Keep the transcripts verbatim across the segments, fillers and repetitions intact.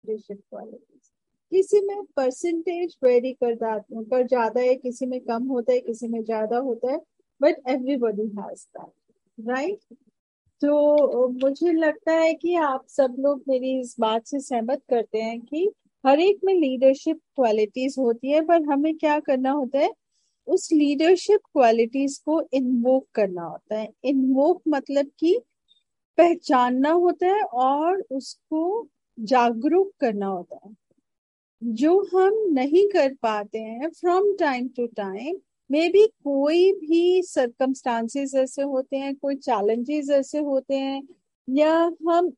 Leadership qualities. किसी में percentage very कर जाता कर ज्यादा है, किसी में कम होता है, किसी में ज्यादा होता है, but everybody has that, right. तो मुझे लगता है कि आप सब लोग मेरी इस बात से सहमत करते हैं कि हर एक में लीडरशिप क्वालिटीज होती है, पर हमें क्या करना होता है, उस लीडरशिप क्वालिटीज को इन्वोक करना होता है। इन्वोक मतलब कि पहचानना होता है और उसको जागरूक करना होता है, जो हम नहीं कर पाते हैं from time to time. May be कोई भी सरकमस्टांसेस ऐसे होते हैं, कोई चैलेंजेस ऐसे होते हैं, या हम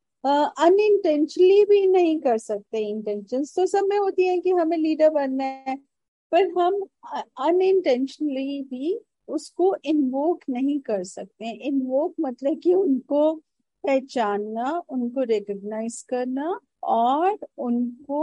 अनइंटेंशनली भी नहीं कर सकते। इंटेंशंस तो सब में होती है कि हमें लीडर बनना है, पर हम अनइंटेंशनली भी उसको इन्वोक नहीं कर सकते। इन्वोक मतलब कि उनको पहचानना, उनको रिकॉग्नाइज करना, और उनको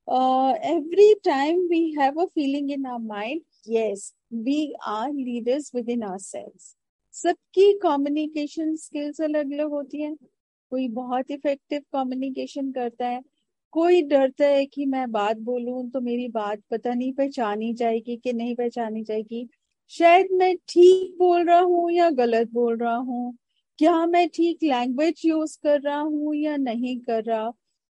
every time we have a feeling in our mind, yes we are leaders with in ourselves. सबकी कम्युनिकेशन स्किल्स अलग अलग होती हैं। कोई बहुत इफेक्टिव कम्युनिकेशन करता है, कोई डरता है कि मैं बात बोलूं तो मेरी बात पता नहीं पहचानी जाएगी कि नहीं पहचानी जाएगी, शायद मैं ठीक बोल रहा हूँ या गलत बोल रहा हूँ, क्या मैं ठीक लैंग्वेज यूज कर रहा हूँ या नहीं कर रहा।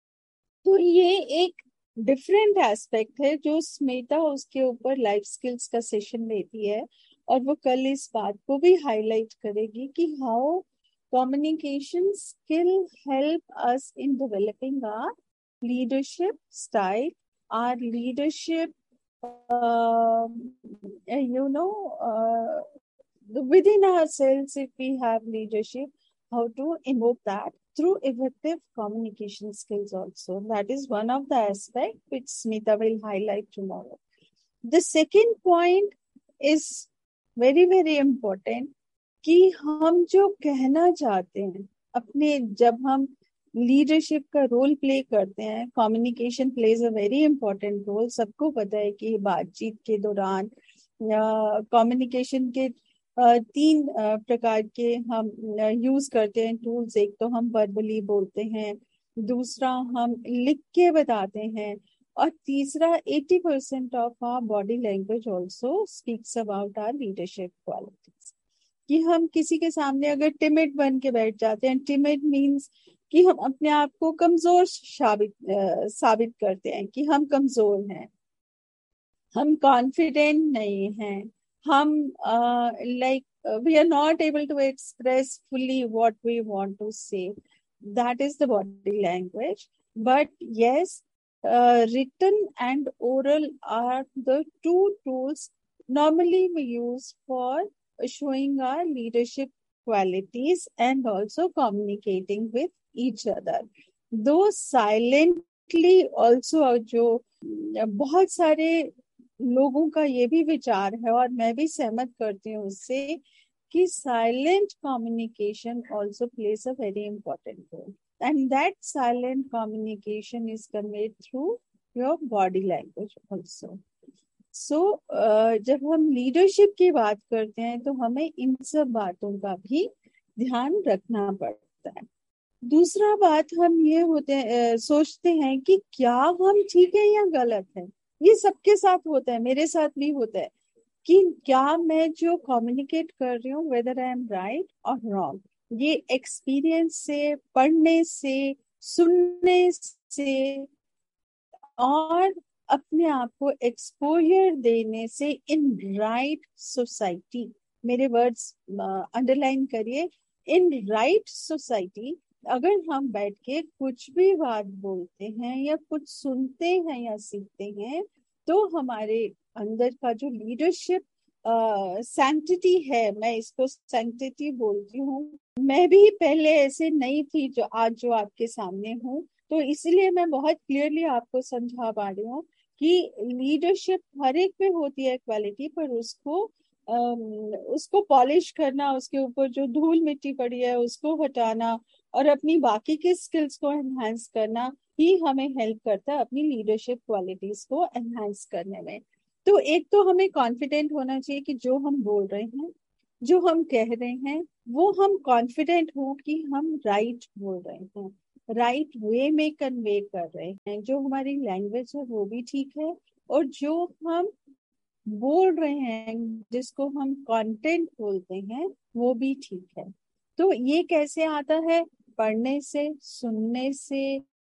तो ये एक डिफरेंट एस्पेक्ट है जो स्मिता उसके ऊपर लाइफ स्किल्स का सेशन लेती है, और वो कल इस बात को भी हाईलाइट करेगी कि how communication skill help us in developing our leadership style, our leadership, uh, you know, uh, within ourselves. If we have leadership, how to invoke that through effective communication skills also. That is one of the aspects which Smita will highlight tomorrow. The second point is very, very important कि हम जो कहना चाहते हैं अपने, जब हम leadership का रोल प्ले करते हैं, communication plays a very important role. सबको पता है कि बातचीत के दौरान कम्युनिकेशन के अ, तीन अ, प्रकार के हम यूज करते हैं टूल्स। एक तो हम वर्बली बोलते हैं, दूसरा हम लिख के बताते हैं, और तीसरा eighty percent of our body language also speaks about our leadership qualities. कि हम किसी के सामने अगर टिमिड बन के बैठ जाते हैं, टिमिड मीन्स कि हम अपने आप को कमजोर साबित अ, साबित करते हैं कि हम कमजोर हैं, हम कॉन्फिडेंट नहीं हैं, हम like we are not able to express fully what we want to से। That is the body language. But yes, written and oral are the two tools normally we use for showing our leadership qualities and also communicating with each other. Though silently also, जो बहुत सारे लोगों का ये भी विचार है और मैं भी सहमत करती हूँ उससे, कि silent communication also plays a very important role, and that silent communication is conveyed through your body language also. So so, uh, जब हम लीडरशिप की बात करते हैं तो हमें इन सब बातों का भी ध्यान रखना पड़ता है। दूसरा बात, हम ये होते हैं, सोचते हैं कि क्या हम ठीक है या गलत है। ये सबके साथ होता है, मेरे साथ भी होता है कि क्या मैं जो कम्युनिकेट कर रही हूँ वेदर आई एम राइट और रॉन्ग। ये एक्सपीरियंस से, पढ़ने से, सुनने से और अपने आप को एक्सपोजर देने से इन राइट सोसाइटी, मेरे वर्ड्स अंडरलाइन करिए, इन राइट सोसाइटी अगर हम बैठ के कुछ भी बात बोलते हैं या कुछ सुनते हैं या सीखते हैं, तो हमारे अंदर का जो लीडरशिप सैंक्टिटी है, मैं इसको सैंक्टिटी बोलती हूँ। मैं भी पहले ऐसे नहीं थी जो आज जो आपके सामने हूँ, तो इसलिए मैं बहुत क्लियरली आपको समझा पा रही हूँ कि लीडरशिप हर एक में होती है क्वालिटी, पर उसको अम, उसको पॉलिश करना, उसके ऊपर जो धूल मिट्टी पड़ी है उसको हटाना और अपनी बाकी के स्किल्स को एनहांस करना ही हमें हेल्प करता है अपनी लीडरशिप क्वालिटीज को एनहांस करने में। तो एक तो हमें कॉन्फिडेंट होना चाहिए कि जो हम बोल रहे हैं, जो हम कह रहे हैं, वो हम कॉन्फिडेंट हो कि हम राइट बोल रहे हैं, राइट वे में कन्वे कर रहे हैं, जो हमारी लैंग्वेज है वो भी ठीक है, और जो हम बोल रहे हैं, जिसको हम कंटेंट बोलते हैं, वो भी ठीक है। तो ये कैसे आता है? पढ़ने से, सुनने से,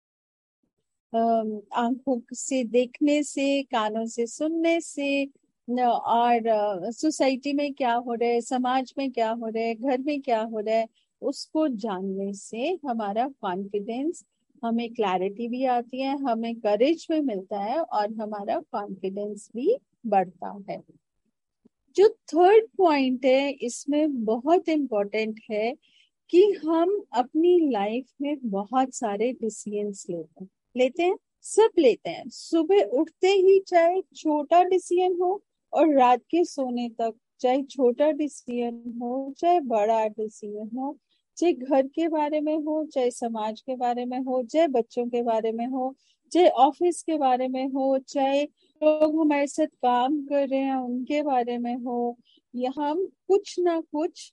अम, आंखों से देखने से, कानों से सुनने से, न- और सोसाइटी में क्या हो रहा है, समाज में क्या हो रहा है, घर में क्या हो रहा है, उसको जानने से हमारा कॉन्फिडेंस, हमें क्लैरिटी भी आती है, हमें करेज भी मिलता है, और हमारा कॉन्फिडेंस भी बढ़ता है। जो थर्ड पॉइंट है इसमें बहुत इम्पोर्टेंट है कि हम अपनी लाइफ में बहुत सारे डिसीजंस लेते हैं लेते हैं सब लेते हैं। सुबह उठते ही चाहे छोटा डिसीजन हो, और रात के सोने तक चाहे छोटा डिसीजन हो चाहे बड़ा डिसीजन हो, चाहे घर के बारे में हो, चाहे समाज के बारे में हो, चाहे बच्चों के बारे में हो, चाहे ऑफिस के बारे में हो, चाहे लोग हमारे साथ काम कर रहे हैं उनके बारे में हो, या हम कुछ ना कुछ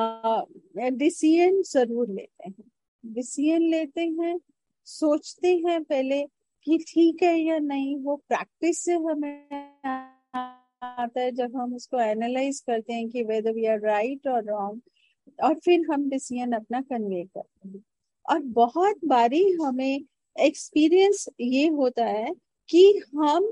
डिसीजन जरूर लेते हैं। डिसीजन लेते हैं, सोचते हैं पहले कि ठीक है या नहीं। वो प्रैक्टिस से हमें आता है, जब हम उसको एनालाइज करते हैं कि वेदर वी आर राइट और रॉन्ग, और फिर हम डिसीजन अपना कन्वे करते हैं। और बहुत बारी हमें एक्सपीरियंस ये होता है कि हम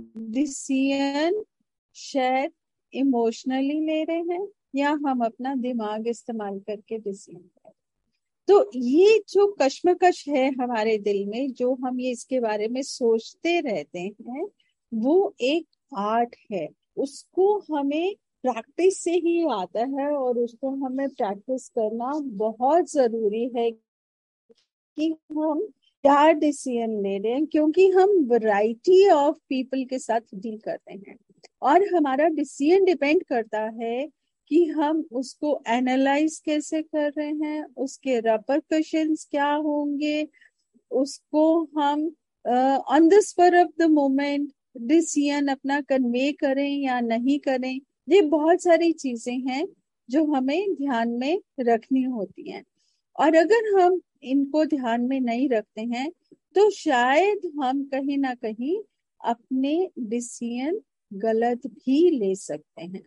डिसीजन शायद इमोशनली ले रहे हैं, या हम अपना दिमाग इस्तेमाल करके डिसीजन ले रहे हैं। तो ये जो कश्मकश है हमारे दिल में, जो हम ये इसके बारे में सोचते रहते हैं, वो एक आर्ट है। उसको हमें प्रैक्टिस से ही आता है, और उसको हमें प्रैक्टिस करना बहुत जरूरी है कि हम क्या डिसीजन ले रहे हैं, क्योंकि हम वैरायटी ऑफ पीपल के साथ डील करते हैं, और हमारा डिसीजन डिपेंड करता है कि हम उसको एनालाइज कैसे कर रहे हैं, उसके रेपरकशंस क्या होंगे, उसको हम on the spur of the moment decision अपना कन्वे करें या नहीं करें। ये बहुत सारी चीजें हैं जो हमें ध्यान में रखनी होती हैं, और अगर हम इनको ध्यान में नहीं रखते हैं तो शायद हम कहीं ना कहीं अपने डिसीजन गलत भी ले सकते हैं।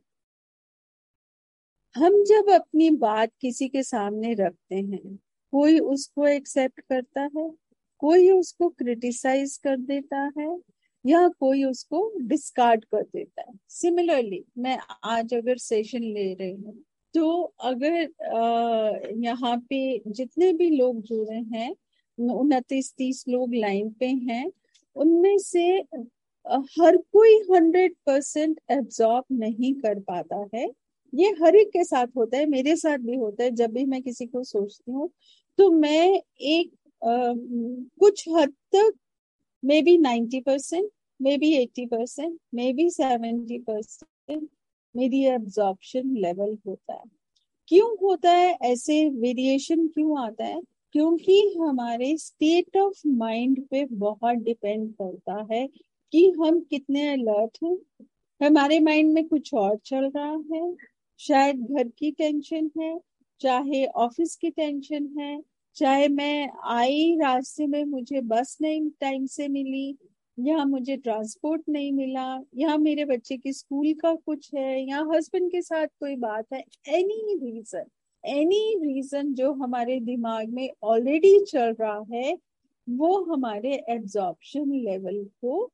हम जब अपनी बात किसी के सामने रखते हैं, कोई उसको एक्सेप्ट करता है, कोई उसको क्रिटिसाइज कर देता है, या कोई उसको डिस्कार्ड कर देता है। सिमिलरली मैं आज अगर सेशन ले रही हूँ, तो अगर अ, यहाँ पे जितने भी लोग जुड़े हैं, उनतीस तीस लोग लाइन पे हैं, उनमें से अ, हर कोई हंड्रेड परसेंट एब्जॉर्ब नहीं कर पाता है। ये हर एक के साथ होता है, मेरे साथ भी होता है। जब भी मैं किसी को सोचती हूँ, तो मैं एक अ, कुछ हद तक, may be ninety percent, may be eighty percent, may be seventy percent, मेरी एब्जॉर्प्शन लेवल होता है। क्यों होता है ऐसे? वेरिएशन क्यों आता है? क्योंकि हमारे स्टेट ऑफ माइंड पे बहुत डिपेंड करता है कि हम कितने अलर्ट हैं। हमारे माइंड में कुछ और चल रहा है, शायद घर की टेंशन है, चाहे ऑफिस की टेंशन है, चाहे मैं आई रास्ते में मुझे बस नहीं टाइम से मिली, या मुझे ट्रांसपोर्ट नहीं मिला, या मेरे बच्चे की स्कूल का कुछ है, या हस्बैंड के साथ कोई बात है। एनी रीजन, एनी रीजन जो हमारे दिमाग में ऑलरेडी चल रहा है, वो हमारे एब्जॉर्प्शन लेवल को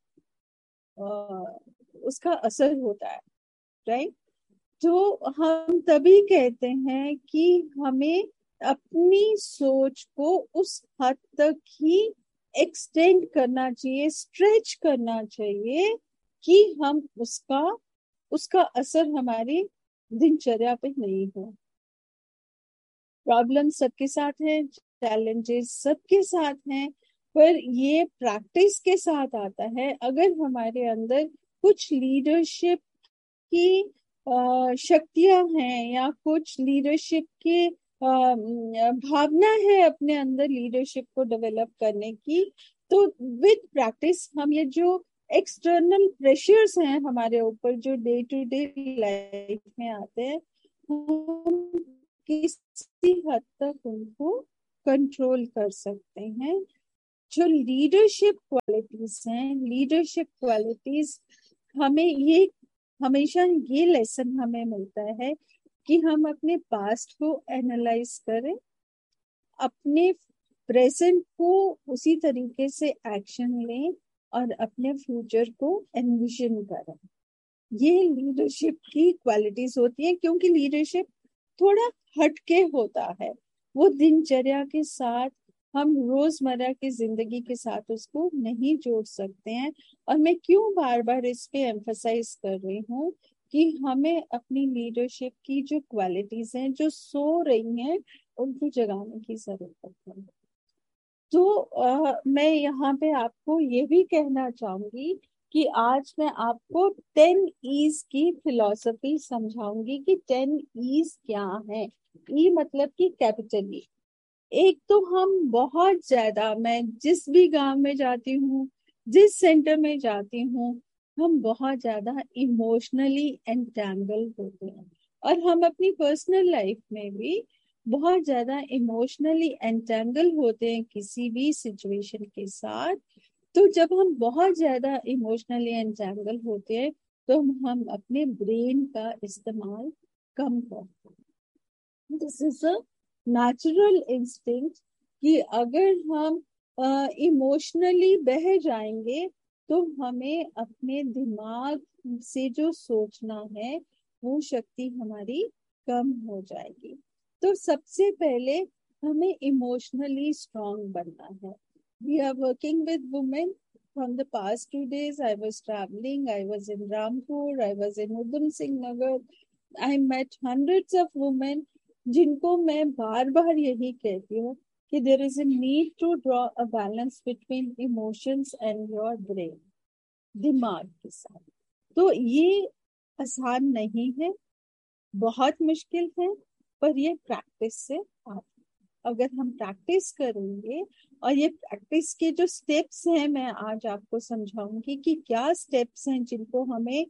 आ, उसका असर होता है, राइट। तो हम तभी कहते हैं कि हमें अपनी सोच को उस हद तक ही एक्सटेंड करना चाहिए, स्ट्रेच करना चाहिए, कि हम उसका उसका असर हमारी दिनचर्या पे नहीं हो। प्रॉब्लम सबके साथ है, चैलेंजेस सबके साथ हैं, पर ये प्रैक्टिस के साथ आता है। अगर हमारे अंदर कुछ लीडरशिप की अ, शक्तियां हैं, या कुछ लीडरशिप की अ, भावना है अपने अंदर लीडरशिप को डेवलप करने की, तो विद प्रैक्टिस हम ये जो एक्सटर्नल प्रेशर्स हैं हमारे ऊपर, जो डे टू डे लाइफ में आते हैं, हम किसी हद तक उनको कंट्रोल कर सकते हैं। जो लीडरशिप क्वालिटीज हैं, लीडरशिप क्वालिटीज हमें ये हमेशा ये लेसन हमें मिलता है कि हम अपने पास्ट को एनालाइज करें, अपने प्रेजेंट को उसी तरीके से एक्शन लें और अपने फ्यूचर को एनविजन करें। ये लीडरशिप की क्वालिटीज होती है, क्योंकि लीडरशिप थोड़ा हटके होता है। वो दिनचर्या के साथ, हम रोजमर्रा की जिंदगी के साथ उसको नहीं जोड़ सकते हैं। और मैं क्यों बार बार इस पे एम्फसाइज कर रही हूँ कि हमें अपनी लीडरशिप की जो क्वालिटीज हैं, जो सो रही हैं, उनको जगाने की जरूरत है। तो आ, मैं यहाँ पे आपको ये भी कहना चाहूंगी कि आज मैं आपको टेन ईज की फिलॉसफी समझाऊंगी कि टेन ईज क्या है। ई मतलब कि कैपिटल ई। एक तो हम बहुत ज्यादा, मैं जिस भी गांव में जाती हूँ, जिस सेंटर में जाती हूँ, हम बहुत ज्यादा इमोशनली एंटैंगल होते हैं। और हम अपनी पर्सनल लाइफ में भी बहुत ज्यादा इमोशनली एंटैंगल होते हैं किसी भी सिचुएशन के साथ। तो जब हम बहुत ज्यादा इमोशनली एंटैंगल होते हैं तो हम अपने ब्रेन का इस्तेमाल कम करते हैं। This is a natural instinct कि अगर हम इमोशनली uh, बह जाएंगे तो हमें अपने दिमाग से जो सोचना है वो शक्ति हमारी कम हो जाएगी। तो सबसे पहले हमें इमोशनली स्ट्रांग बनना है। We are working with women from the past two days. I was travelling, I was in Rampur, I was in Udham Singh Nagar. I met hundreds of women जिनको मैं बार बार यही कहती हूँ कि there is a need to draw a balance between emotions and your brain, दिमाग के साथ। तो ये आसान नहीं है, बहुत मुश्किल है, पर ये प्रैक्टिस से आता है। अगर हम प्रैक्टिस करेंगे, और ये प्रैक्टिस के जो स्टेप्स हैं मैं आज आपको समझाऊंगी कि क्या स्टेप्स हैं जिनको हमें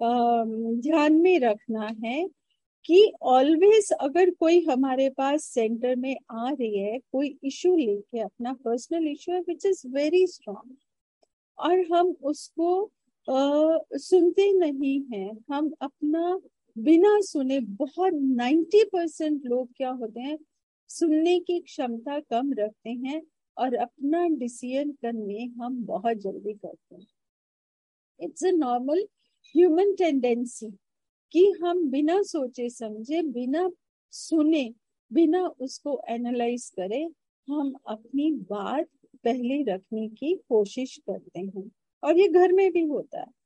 ध्यान में रखना है कि ऑलवेज अगर कोई हमारे पास सेंटर में आ रही है, कोई इशू लेके, अपना पर्सनल इशू है विच इज वेरी स्ट्रांग, और हम उसको आ, सुनते नहीं हैं, हम अपना बिना सुने, बहुत नाइन्टी परसेंट लोग क्या होते हैं, सुनने की क्षमता कम रखते हैं और अपना डिसीजन करने हम बहुत जल्दी करते हैं। It's a normal human tendency कि हम बिना सोचे समझे, बिना सुने, बिना उसको एनालाइज करे, हम अपनी बात पहले रखने की कोशिश करते हैं। और ये घर में भी होता है।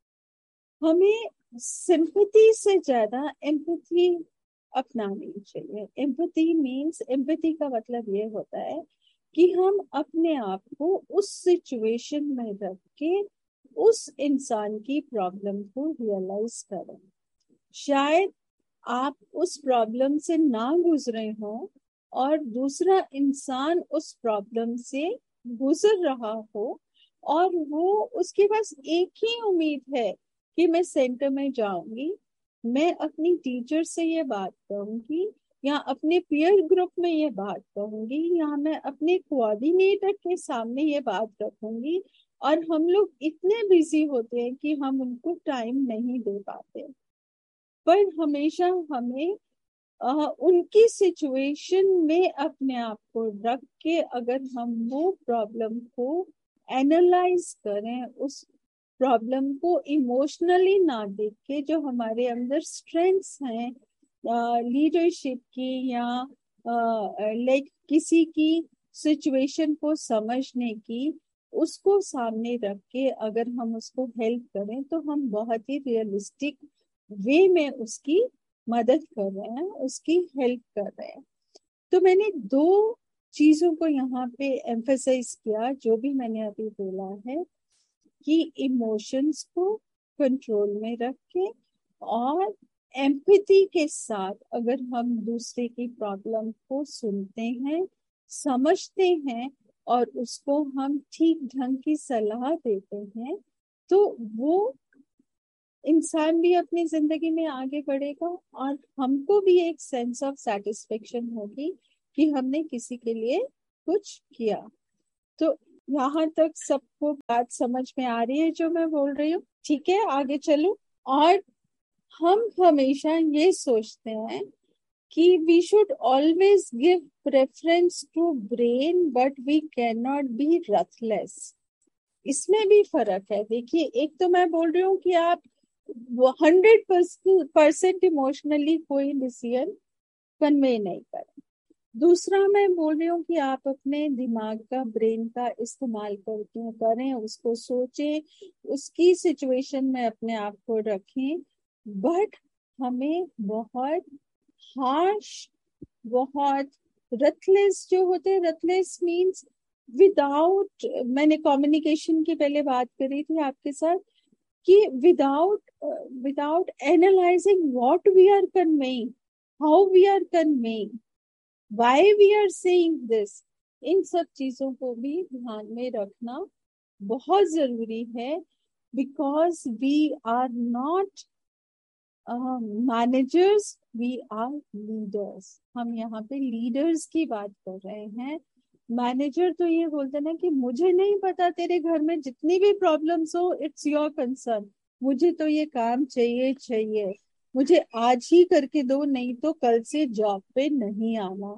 हमें सिंपैथी से ज्यादा एम्पैथी अपनानी चाहिए। एम्पैथी मीन्स, एम्पैथी का मतलब ये होता है कि हम अपने आप को उस सिचुएशन में रख के उस इंसान की प्रॉब्लम को रियलाइज करें। शायद आप उस प्रॉब्लम से ना गुजरे हो और दूसरा इंसान उस प्रॉब्लम से गुजर रहा हो, और वो, उसके पास एक ही उम्मीद है कि मैं सेंटर में जाऊंगी, मैं अपनी टीचर से ये बात कहूंगी, या अपने पीयर ग्रुप में ये बात कहूंगी, या मैं अपने कोऑर्डिनेटर के सामने ये बात रखूंगी। और हम लोग इतने बिजी होते हैं कि हम उनको टाइम नहीं दे पाते। पर हमेशा हमें आ, उनकी सिचुएशन में अपने आप को रख के अगर हम वो प्रॉब्लम को एनालाइज करें, उस प्रॉब्लम को इमोशनली ना देख के, जो हमारे अंदर स्ट्रेंथ्स हैं लीडरशिप की, या लाइक किसी की सिचुएशन को समझने की, उसको सामने रख के अगर हम उसको हेल्प करें तो हम बहुत ही रियलिस्टिक वे में उसकी मदद कर रहे हैं, उसकी हेल्प कर रहे हैं। तो मैंने दो चीजों को यहाँ पे एम्फसाइज किया, जो भी मैंने अभी बोला है, कि इमोशंस को कंट्रोल में रख के और एम्पैथी के साथ अगर हम दूसरे की प्रॉब्लम को सुनते हैं, समझते हैं और उसको हम ठीक ढंग की सलाह देते हैं, तो वो इंसान भी अपनी जिंदगी में आगे बढ़ेगा और हमको भी एक सेंस ऑफ सेटिस्फेक्शन होगी कि हमने किसी के लिए कुछ किया। तो यहाँ तक सबको बात समझ में आ रही है जो मैं बोल रही हूँ? ठीक है, आगे चलो। और हम हमेशा ये सोचते हैं कि we should always give preference to brain, but we can not be रथलेस। इसमें भी फर्क है। देखिए, एक तो मैं बोल रही हूँ कि आप हंड्रेड परसेंट इमोशनली कोई डिसीजन कन्वे नहीं करें। दूसरा मैं बोल रही हूँ कि आप अपने दिमाग का, ब्रेन का इस्तेमाल करके करें, उसको सोचें, उसकी सिचुएशन में अपने आप को रखें। बट हमें बहुत हार्श, बहुत रथलेस जो होते हैं, रथलेस मीन्स विदाउट, मैंने कम्युनिकेशन की पहले बात करी थी आपके साथ कि without without analysing what we are conveying, how we are conveying, why we are saying this, इन सब चीजों को भी ध्यान में रखना बहुत जरूरी है। Because we are not managers, we are leaders. हम यहाँ पे लीडर्स की बात कर रहे हैं। मैनेजर तो ये बोलते ना कि मुझे नहीं पता, तेरे घर में जितनी भी प्रॉब्लम्स हो, इट्स योर कंसर्न, मुझे तो ये काम चाहिए चाहिए, मुझे आज ही करके दो, नहीं तो कल से जॉब पे नहीं आना।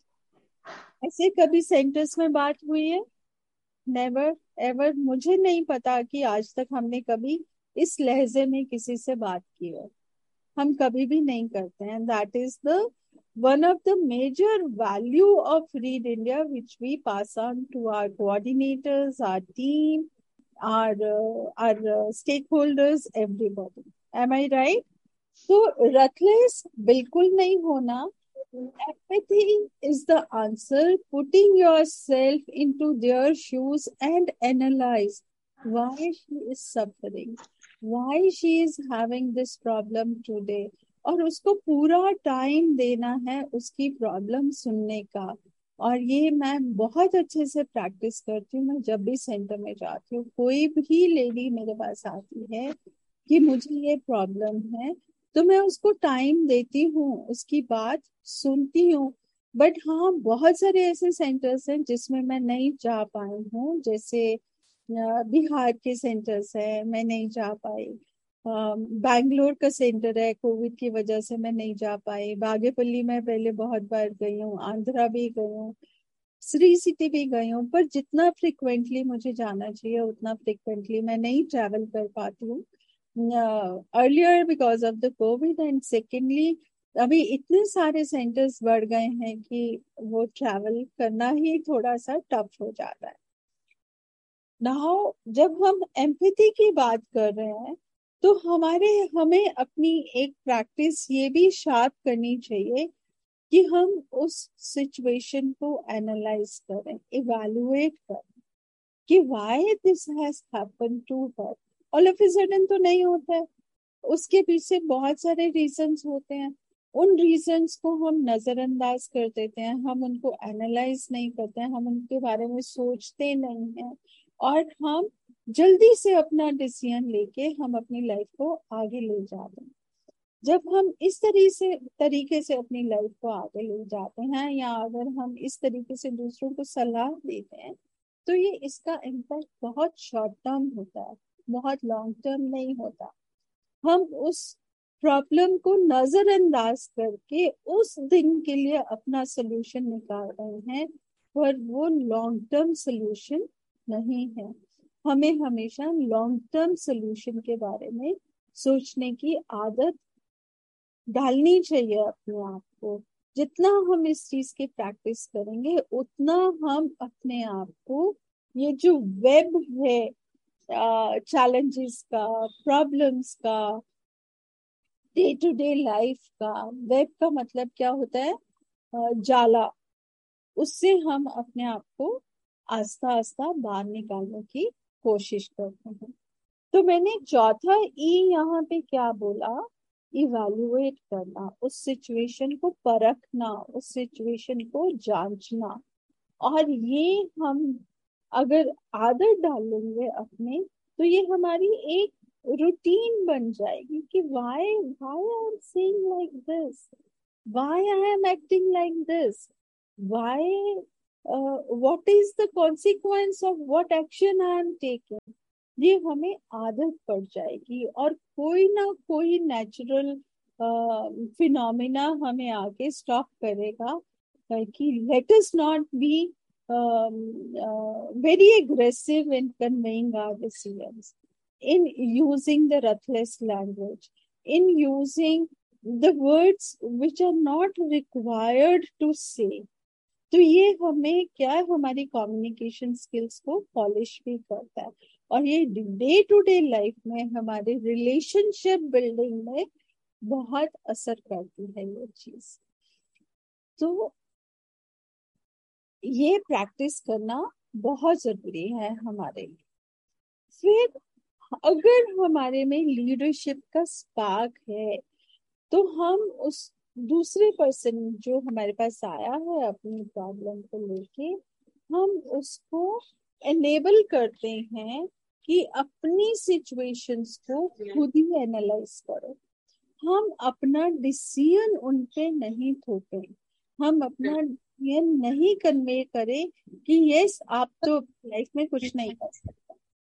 ऐसे कभी सेंटर्स में बात हुई है? Never ever. मुझे नहीं पता कि आज तक हमने कभी इस लहजे में किसी से बात की है। हम कभी भी नहीं करते हैं। That is the one of the major value of Read India, which we pass on to our coordinators, our team, our uh, our uh, stakeholders, everybody. Am I right? So रथलेस बिल्कुल नहीं होना। Empathy is the answer. Putting yourself into their shoes and analyze why she is suffering, why she is having this problem today, और उसको पूरा time देना है उसकी problem सुनने का। और ये मैं बहुत अच्छे से प्रैक्टिस करती हूँ। मैं जब भी सेंटर में जाती हूँ, कोई भी लेडी मेरे पास आती है कि मुझे ये प्रॉब्लम है, तो मैं उसको टाइम देती हूँ, उसकी बात सुनती हूँ। बट हाँ, बहुत सारे ऐसे सेंटर्स हैं जिसमें मैं नहीं जा पाई हूँ। जैसे अ, बिहार के सेंटर्स है, मैं नहीं जा पाई। बैंगलोर का सेंटर है, कोविड की वजह से मैं नहीं जा पाई। बागेपल्ली में पहले बहुत बार गई हूँ, आंध्रा भी गई हूँ, श्री सिटी भी गई हूँ। पर जितना फ्रिक्वेंटली मुझे जाना चाहिए उतना फ्रिक्वेंटली मैं नहीं ट्रैवल कर पाती हूँ earlier because of the Covid. And secondly, अभी इतने सारे सेंटर्स बढ़ गए हैं कि वो ट्रैवल करना ही थोड़ा सा टफ हो जाता है। नाउ जब हम एम्पैथी की बात कर रहे हैं, तो हमारे हमें अपनी एक प्रैक्टिस ये भी शार्प करनी चाहिए कि हम उस सिचुएशन को एनालाइज करें, इवैल्यूएट करें कि why this has happen to her. All of a sudden तो नहीं होता है, उसके पीछे बहुत सारे रीजंस होते हैं। उन रीजंस को हम नजरअंदाज कर देते हैं, हम उनको एनालाइज नहीं करते हैं, हम उनके बारे में सोचते नहीं हैं, और हम जल्दी से अपना डिसीजन लेके हम अपनी लाइफ को आगे ले जाते हैं। जब हम इस तरीके से तरीके से अपनी लाइफ को आगे ले जाते हैं, या अगर हम इस तरीके से दूसरों को सलाह देते हैं, तो ये इसका इम्पैक्ट बहुत शॉर्ट टर्म होता है, बहुत लॉन्ग टर्म नहीं होता। हम उस प्रॉब्लम को नजरअंदाज करके उस दिन के लिए अपना सोल्यूशन निकाल रहे हैं, पर वो लॉन्ग टर्म सोल्यूशन नहीं है। हमें हमेशा लॉन्ग टर्म सोल्यूशन के बारे में सोचने की आदत डालनी चाहिए अपने आप को। जितना हम इस चीज की प्रैक्टिस करेंगे, उतना हम अपने आप को, ये जो वेब है चैलेंजेस का, प्रॉब्लम्स का, डे टू डे लाइफ का, वेब का मतलब क्या होता है? अ, जाला। उससे हम अपने आप को आस्ता आस्ता बाहर निकालने की कोशिश करते हैं। तो मैंने चौथा ई यहाँ पे क्या बोला? इवैल्यूएट करना, उस सिचुएशन को परखना, उस सिचुएशन को जांचना। और ये हम अगर आदत डालेंगे अपने, तो ये हमारी एक रूटीन बन जाएगी कि why why I am saying like this, why I am acting like this, why, uh, what is the consequence of what action I am taking, ये हमें आदत पड़ जाएगी और कोई ना कोई नेचुरल फिनोमिना हमें आके स्टॉप करेगा कि let us not be very aggressive in conveying our decisions, in using the ruthless language, in using the words which are not required to say. तो ये हमें क्या है, हमारी कम्युनिकेशन स्किल्स को पॉलिश भी करता है और ये डे टू डे लाइफ में हमारे रिलेशनशिप बिल्डिंग में बहुत असर करती है ये चीज। तो ये प्रैक्टिस करना बहुत जरूरी है हमारे लिए। फिर अगर हमारे में लीडरशिप का स्पार्क है तो हम उस दूसरे पर्सन जो हमारे पास आया है अपनी प्रॉब्लम को लेके, हम उसको एनेबल करते हैं कि अपनी सिचुएशंस को खुद ही एनालाइज करो। हम अपना डिसीजन उन पे नहीं थोपे, हम अपना डिसीजन नहीं कन्वे करें कि यस आप तो लाइफ में कुछ नहीं कर सकते,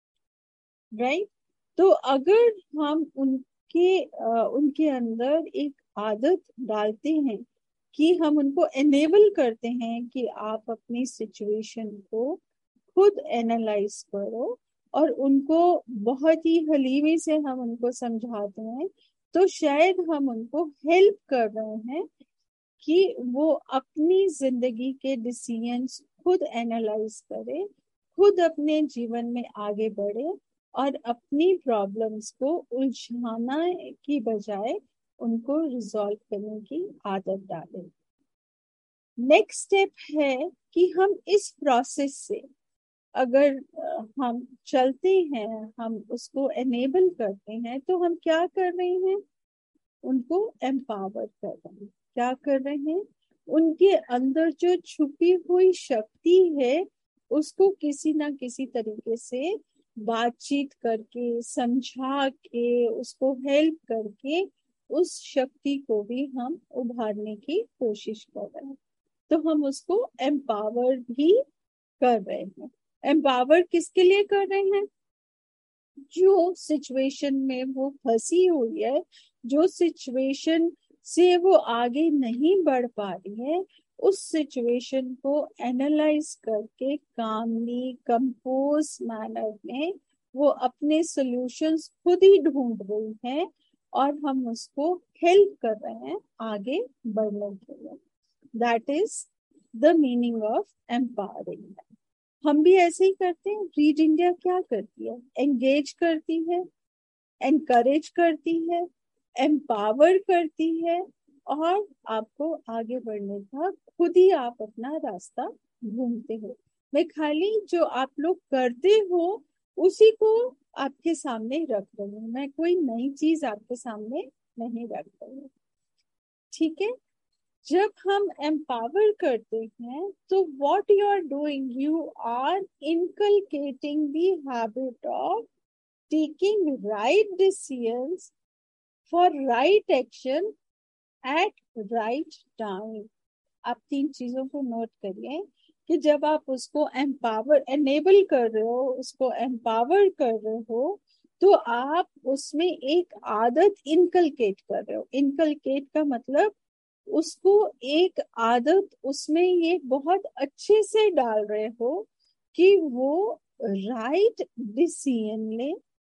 राइट। तो अगर हम उनके आ, उनके अंदर एक आदत डालते हैं कि हम उनको एनेबल करते हैं कि आप अपनी सिचुएशन को खुद एनालाइज करो और उनको बहुत ही हलीमी से हम उनको समझाते हैं, तो शायद हम उनको हेल्प कर रहे हैं कि वो अपनी जिंदगी के डिसीजंस खुद एनालाइज करे, खुद अपने जीवन में आगे बढ़े और अपनी प्रॉब्लम्स को उलझाना की बजाय उनको रिजॉल्व करने की आदत डालें। नेक्स्ट स्टेप है कि हम इस प्रोसेस से अगर हम चलते हैं, हम उसको एनेबल करते हैं, तो हम क्या कर रहे हैं, उनको एम्पावर कर रहे हैं। क्या कर रहे हैं, उनके अंदर जो छुपी हुई शक्ति है उसको किसी ना किसी तरीके से बातचीत करके, समझा के, उसको हेल्प करके उस शक्ति को भी हम उभारने की कोशिश कर रहे हैं। तो हम उसको एम्पावर भी कर रहे हैं। एम्पावर किसके लिए कर रहे हैं, जो सिचुएशन में वो फंसी हुई है, जो सिचुएशन से वो आगे नहीं बढ़ पा रही है, उस सिचुएशन को एनालाइज करके कामली कंपोज मैनर में वो अपने सॉल्यूशंस खुद ही ढूंढ रही है और हम उसको हेल्प कर रहे हैं आगे बढ़ने के लिए। That is the meaning of empowering. हम भी ऐसे ही करते हैं। रीड इंडिया क्या करती है, एंगेज करती है, एनकरेज करती है, एम्पावर करती है और आपको आगे बढ़ने का खुद ही आप अपना रास्ता ढूंढते हो। मैं खाली जो आप लोग करते हो उसी को आपके सामने रख रही हूँ, मैं कोई नई चीज आपके सामने नहीं रख रही हूँ, ठीक है। जब हम एम्पावर करते हैं तो what you are doing, you are inculcating the habit of taking right decisions for right action at right time. आप तीन चीजों को नोट करिए कि जब आप उसको एम्पावर एनेबल कर रहे हो, उसको एम्पावर कर रहे हो, तो आप उसमें एक आदत इनकलकेट कर रहे हो। इनकलकेट का मतलब उसको एक आदत उसमें ये बहुत अच्छे से डाल रहे हो कि वो राइट डिसीजन ले,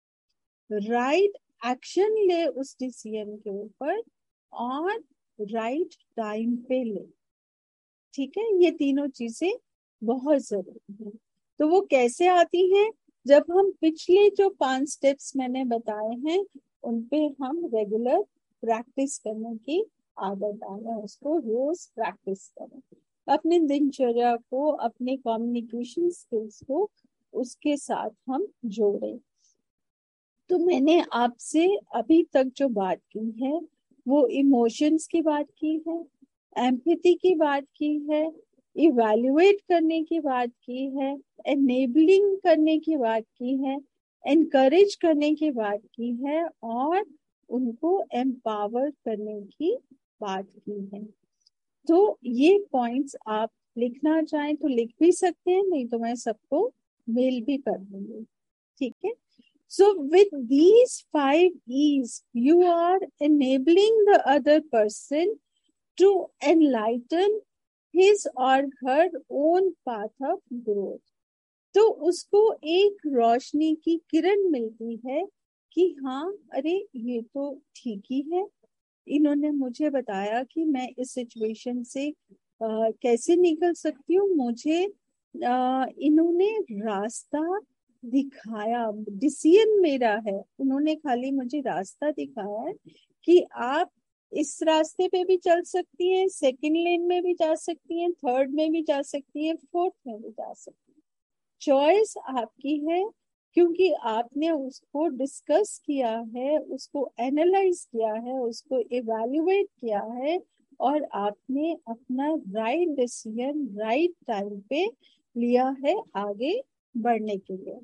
राइट एक्शन ले उस डिसीजन के ऊपर और राइट टाइम पे ले, ठीक है। ये तीनों चीजें बहुत जरूरी है। तो वो कैसे आती है, जब हम पिछले जो पांच स्टेप्स मैंने बताए हैं उन पे हम रेगुलर प्रैक्टिस करने की आदत डालें, उसको रोज प्रैक्टिस करें, अपने दिनचर्या को, अपने कम्युनिकेशन स्किल्स को उसके साथ हम जोड़ें। तो मैंने आपसे अभी तक जो बात की है वो इमोशंस की बात की है, एम्पैथी की बात की है, इवैल्यूएट करने की बात की है, एनेबलिंग करने की बात की है, एनकरेज करने की बात की है और उनको एम्पावर करने की बात की है। तो ये पॉइंट्स आप लिखना चाहें तो लिख भी सकते हैं, नहीं तो मैं सबको मेल भी कर दूंगी, ठीक है। So with these five E's, you are enabling the other person to enlighten his or her own path of growth. तो उसको एक रोशनी की किरण मिलती है कि हाँ, अरे ये तो ठीक ही है, इन्होंने मुझे बताया कि मैं इस सिचुएशन से आ, कैसे निकल सकती हूँ, मुझे आ, इन्होंने रास्ता दिखाया, डिसीजन मेरा है, उन्होंने खाली मुझे रास्ता दिखाया है कि आप इस रास्ते पे भी चल सकती हैं, सेकंड लेन में भी जा सकती हैं, थर्ड में भी जा सकती हैं, फोर्थ में भी जा सकती हैं, चॉइस आपकी है, क्योंकि आपने उसको डिस्कस किया है, उसको एनालाइज किया है, उसको इवैल्यूएट किया है, और आपने अपना राइट डिसीजन राइट टाइम पे लिया है आगे बढ़ने के लिए।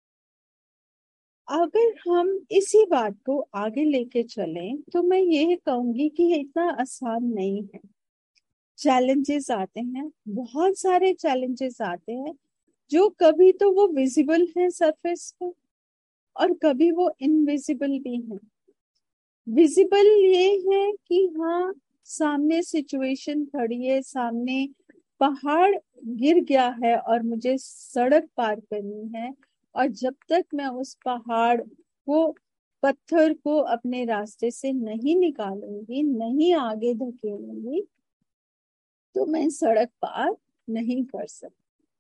अगर हम इसी बात को आगे लेके चलें तो मैं ये कहूंगी कि ये इतना आसान नहीं है। चैलेंजेस आते हैं, बहुत सारे चैलेंजेस आते हैं, जो कभी तो वो विजिबल है सरफेस पे और कभी वो इनविजिबल भी है। विजिबल ये है कि हाँ, सामने सिचुएशन खड़ी है, सामने पहाड़ गिर गया है और मुझे सड़क पार करनी है, और जब तक मैं उस पहाड़ को, पत्थर को अपने रास्ते से नहीं निकालूंगी, नहीं आगे धकेलूंगी, तो मैं सड़क पार नहीं कर सकती।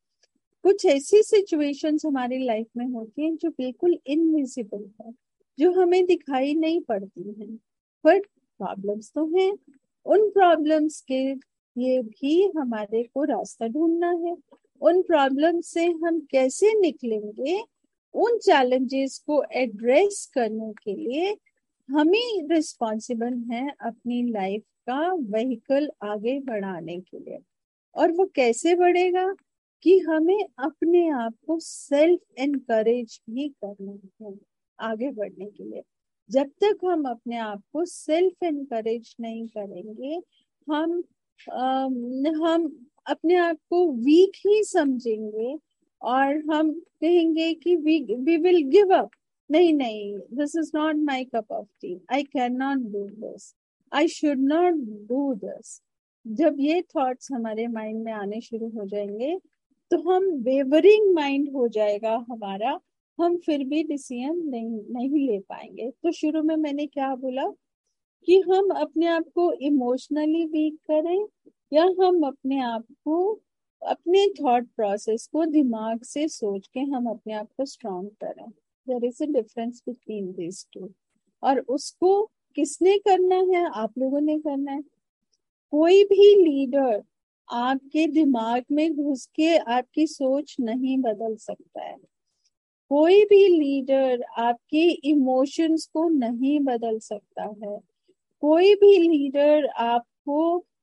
कुछ ऐसी सिचुएशंस हमारी लाइफ में होती हैं जो बिल्कुल इनविजिबल है, जो हमें दिखाई नहीं पड़ती हैं, बट प्रॉब्लम्स तो हैं। उन प्रॉब्लम्स के लिए भी हमारे को रास्ता ढूंढना है। उन प्रॉब्लम से हम कैसे निकलेंगे, उन चैलेंजेस को एड्रेस करने के लिए हमें रिस्पॉन्सिबल है अपनी लाइफ का व्हीकल आगे बढ़ाने के लिए। और वो कैसे बढ़ेगा कि हमें अपने आप को सेल्फ एनकरेज भी करना है आगे बढ़ने के लिए। जब तक हम अपने आप को सेल्फ एनकरेज नहीं करेंगे, हम आ, हम अपने आप को वीक ही समझेंगे और हम कहेंगे कि we we will give up. नहीं नहीं, this is not my cup of T, I can not do this, I should not do this. जब ये थॉट्स हमारे माइंड में आने शुरू हो जाएंगे तो हम वेवरिंग माइंड हो जाएगा हमारा, हम फिर भी डिसीजन नहीं नहीं ले पाएंगे। तो शुरू में मैंने क्या बोला कि हम अपने आप को इमोशनली वीक करें, या हम अपने आप को, अपने थॉट प्रोसेस को दिमाग से सोच के हम अपने आप को स्ट्रॉन्ग करें। There is a difference between this to. और उसको किसने करना है? आप लोगों ने करना है। कोई भी लीडर आपके दिमाग में घुस के आपकी सोच नहीं बदल सकता है। कोई भी लीडर आपके इमोशंस को नहीं बदल सकता है। कोई भी लीडर आपको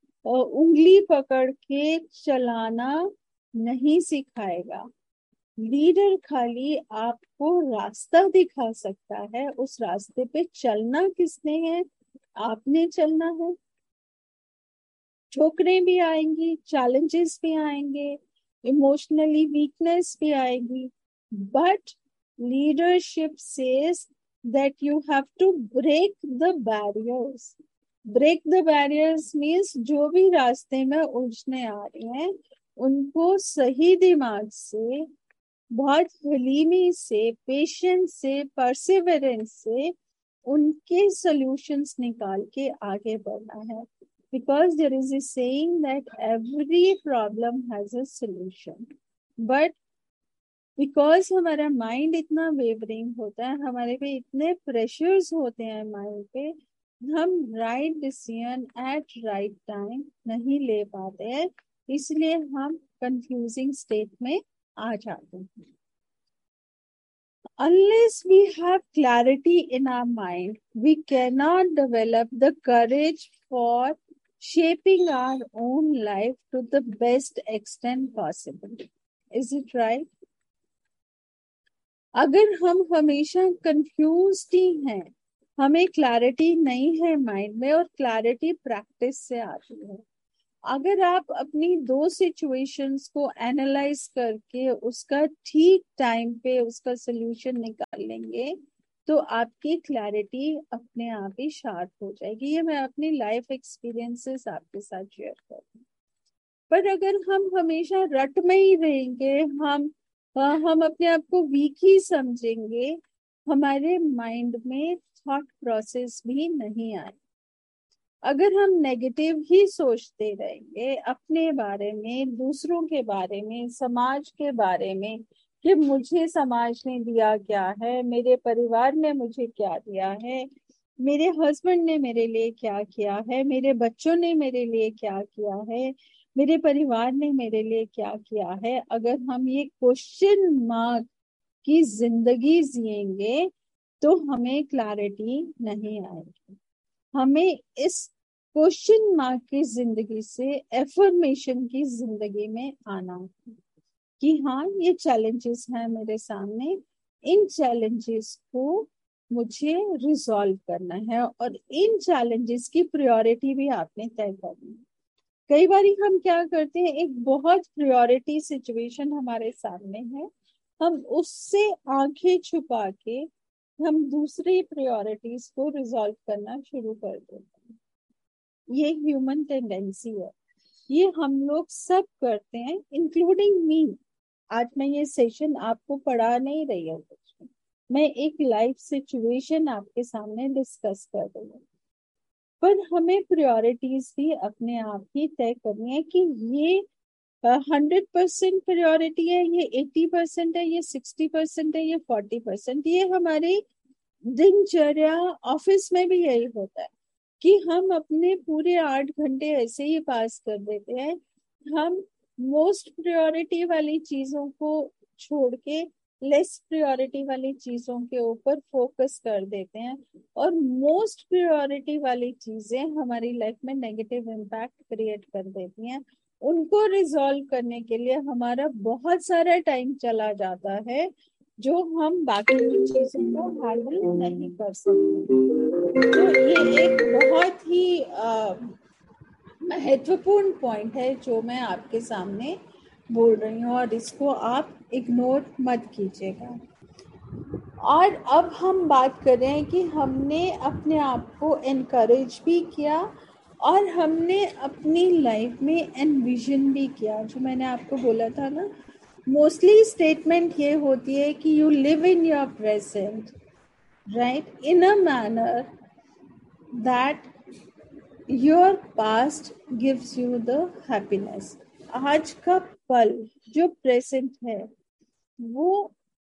उंगली पकड़ के चलाना नहीं सिखाएगा। लीडर खाली आपको रास्ता दिखा सकता है, उस रास्ते पे चलना किसने है? आपने चलना है। ठोकरें भी आएंगी, चैलेंजेस भी आएंगे, इमोशनली वीकनेस भी आएगी, but leadership says that you have to break the barriers. Break the barriers means जो भी रास्ते में उलझने आ रही हैं उनको सही दिमाग से, बहुत हलीमी से, पेशेंस से, परसिवरेंस से उनके सॉल्यूशंस निकाल के आगे बढ़ना है। Because there is a saying that every problem has a solution, but because हमारा माइंड इतना वेवरिंग होता है, हमारे पे इतने प्रेशर्स होते हैं माइंड पे, हम right decision at right time नहीं ले पाते हैं, इसलिए हम कंफ्यूजिंग स्टेट में आ जाते हैं। Unless we have clarity in our mind, we cannot develop the courage for shaping our own life to the best extent possible. Is it right? अगर हम हमेशा कंफ्यूज्ड ही हैं, हमें क्लैरिटी नहीं है माइंड में, और क्लैरिटी प्रैक्टिस से आती है। अगर आप अपनी दो सिचुएशंस को एनालाइज करके उसका ठीक टाइम पे उसका सोल्यूशन निकाल लेंगे तो आपकी क्लैरिटी अपने आप ही शार्प हो जाएगी। ये मैं अपनी लाइफ एक्सपीरियंसेस आपके साथ शेयर कर रही हूँ। पर अगर हम हमेशा रट में ही रहेंगे, हम हम अपने आप को वीक ही समझेंगे, हमारे माइंड में थॉट प्रोसेस भी नहीं आए। अगर हम नेगेटिव ही सोचते रहेंगे अपने बारे में, दूसरों के बारे में, समाज के बारे में, कि मुझे समाज ने दिया क्या है, मेरे परिवार ने मुझे क्या दिया है, मेरे हस्बैंड ने मेरे लिए क्या किया है, मेरे बच्चों ने मेरे लिए क्या किया है, मेरे परिवार ने मेरे लिए क्या किया है, अगर हम ये क्वेश्चन मार्क की जिंदगी जिएंगे तो हमें क्लैरिटी नहीं आएगी। हमें इस क्वेश्चन मार्क की जिंदगी से एफर्मेशन की जिंदगी में आना है कि हाँ, ये चैलेंजेस हैं मेरे सामने, इन चैलेंजेस को मुझे रिजॉल्व करना है और इन चैलेंजेस की प्रायोरिटी भी आपने तय करनी है। कई बार हम क्या करते हैं, एक बहुत प्रायोरिटी सिचुएशन हमारे सामने है, हम उससे आंखें छुपा के हम दूसरी प्रायोरिटीज को रिजॉल्व करना शुरू कर देते हैं। ये ह्यूमन टेंडेंसी है, ये हम लोग सब करते हैं, इंक्लूडिंग मी। आज मैं ये सेशन आपको पढ़ा नहीं रही हूँ, मैं एक लाइफ सिचुएशन आपके सामने डिस्कस कर रही हूँ। पर हमें प्रायोरिटीज भी अपने आप ही तय करनी है कि ये हंड्रेड परसेंट प्रायोरिटी है, ये एट्टी परसेंट है, ये सिक्सटी परसेंट है, ये फोर्टी परसेंट। ये हमारी दिनचर्या ऑफिस में भी यही होता है कि हम अपने पूरे आठ घंटे ऐसे ही पास कर देते हैं। हम मोस्ट प्रायोरिटी वाली चीजों को छोड़ के लेस प्रायोरिटी वाली चीजों के ऊपर फोकस कर देते हैं और मोस्ट प्रायोरिटी वाली चीजें हमारी लाइफ में नेगेटिव इम्पैक्ट क्रिएट कर देती हैं। उनको रिजॉल्व करने के लिए हमारा बहुत सारा टाइम चला जाता है जो हम बाकी की चीजों को हैंडल नहीं कर सकते। तो ये एक बहुत ही महत्वपूर्ण पॉइंट है जो मैं आपके सामने बोल रही हूँ और इसको आप इग्नोर मत कीजिएगा। और अब हम बात कर रहे हैं कि हमने अपने आप को एनकरेज भी किया और हमने अपनी लाइफ में एनविजन भी किया। जो मैंने आपको बोला था ना, मोस्टली स्टेटमेंट ये होती है कि you live in your present right in a manner that your past gives you the happiness. आज का पल जो प्रेजेंट है वो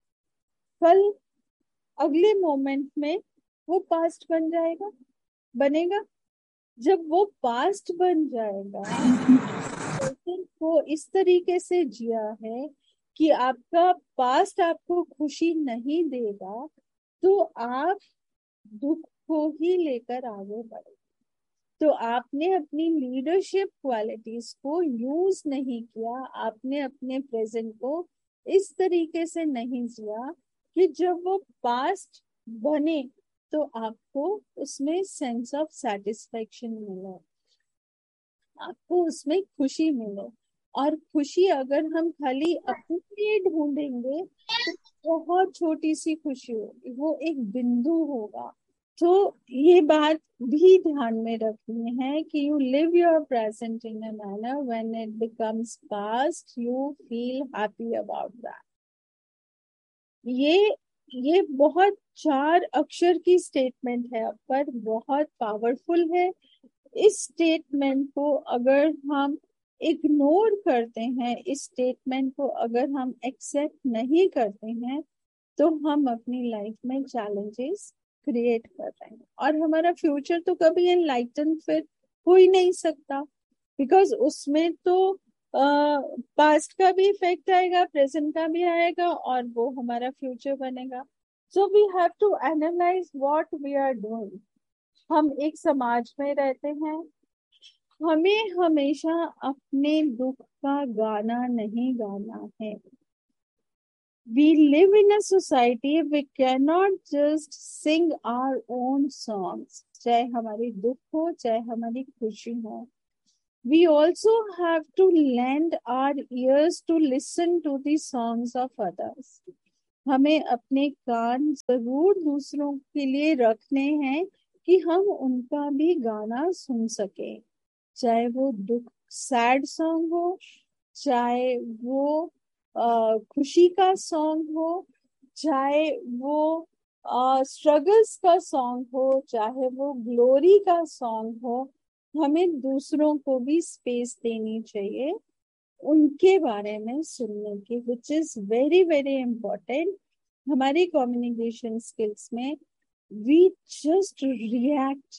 कल अगले मोमेंट में वो पास्ट बन जाएगा, बनेगा। जब वो पास्ट बन जाएगा, प्रेजेंट को इस तरीके से जिया है कि आपका पास्ट आपको खुशी नहीं देगा तो आप दुख को ही लेकर आगे बढ़े। तो आपने अपनी लीडरशिप क्वालिटीज को यूज नहीं किया, आपने अपने प्रेजेंट को इस तरीके से नहीं जिया कि जब वो पास्ट बने तो आपको उसमें सेंस ऑफ सेटिस्फेक्शन मिले, आपको उसमें खुशी मिले। और खुशी अगर हम खाली अपने लिए ढूंढेंगे तो बहुत छोटी सी खुशी होगी, वो एक बिंदु होगा। तो ये बात भी ध्यान में रखनी है कि you live your present in a manner when it becomes past you feel happy about that. ये ये बहुत चार अक्षर की स्टेटमेंट है पर बहुत पावरफुल है। इस स्टेटमेंट को अगर हम इग्नोर करते हैं, इस स्टेटमेंट को अगर हम एक्सेप्ट नहीं करते हैं तो हम अपनी लाइफ में चैलेंजेस क्रिएट कर रहे हैं और हमारा फ्यूचर तो कभी एनलाइटन फिर हो ही नहीं सकता, बिकॉज उसमें तो पास्ट का भी इफेक्ट आएगा, प्रेजेंट का भी आएगा और वो हमारा फ्यूचर बनेगा। So we have to analyse what we are doing. हम एक समाज में रहते हैं, हमें हमेशा अपने दुख का गाना नहीं गाना है। We live in a society, we cannot just sing our own songs, चाहे हमारी दुख हो चाहे हमारी खुशी हो। We also have to lend our ears to listen to the songs of others. हमें अपने कान जरूर दूसरों के लिए रखने हैं कि हम उनका भी गाना सुन सके, चाहे वो दुख सैड सॉन्ग हो, चाहे वो आ, खुशी का सॉन्ग हो, चाहे वो स्ट्रगल्स का सॉन्ग हो, चाहे वो ग्लोरी का सॉन्ग हो। हमें दूसरों को भी स्पेस देनी चाहिए उनके बारे में सुनने की, which is very very important. हमारी कम्युनिकेशन स्किल्स में वी जस्ट रिएक्ट,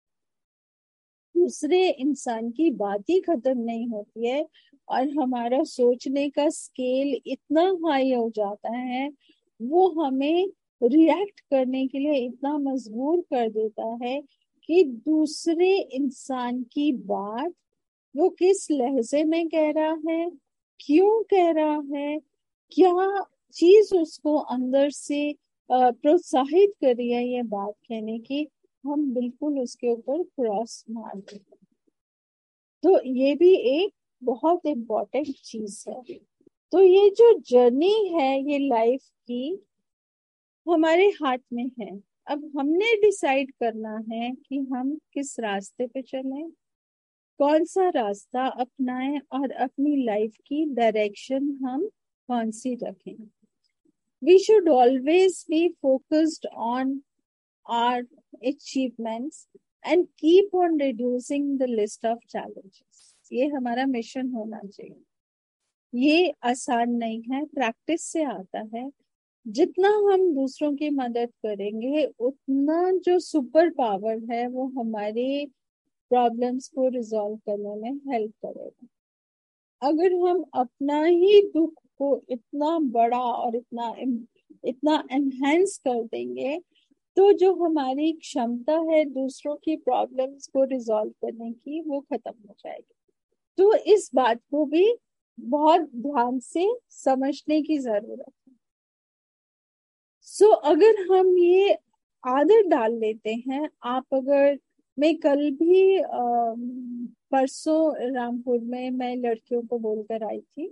दूसरे इंसान की बात ही खत्म नहीं होती है और हमारा सोचने का स्केल इतना हाई हो जाता है, वो हमें रिएक्ट करने के लिए इतना मजबूर कर देता है कि दूसरे इंसान की बात वो किस लहजे में कह रहा है, क्यों कह रहा है, क्या चीज उसको अंदर से अ, प्रोत्साहित कर रही है ये बात कहने की, हम बिल्कुल उसके ऊपर क्रॉस मार देते हैं। तो ये भी एक बहुत इम्पोर्टेंट चीज है। तो ये जो जर्नी है ये लाइफ की हमारे हाथ में है। अब हमने डिसाइड करना है कि हम किस रास्ते पे चलें, कौन सा रास्ता अपनाएं और अपनी लाइफ की डायरेक्शन हम कौन सी रखें। We should always be focused on our achievements and keep on reducing the list of challenges. ये हमारा मिशन होना चाहिए। ये आसान नहीं है, प्रैक्टिस से आता है। जितना हम दूसरों की मदद करेंगे उतना जो सुपर पावर है वो हमारे प्रॉब्लम्स को रिजॉल्व करने में हेल्प करेगा। अगर हम अपना ही दुख को इतना बड़ा और इतना इतना एनहेंस कर देंगे तो जो हमारी क्षमता है दूसरों की प्रॉब्लम्स को रिजॉल्व करने की वो खत्म हो जाएगी। तो इस बात को भी बहुत ध्यान से समझने की जरूरत है। सो so, अगर हम ये आदत डाल लेते हैं, आप अगर मैं कल भी आ, परसों रामपुर में मैं लड़कियों को बोलकर आई थी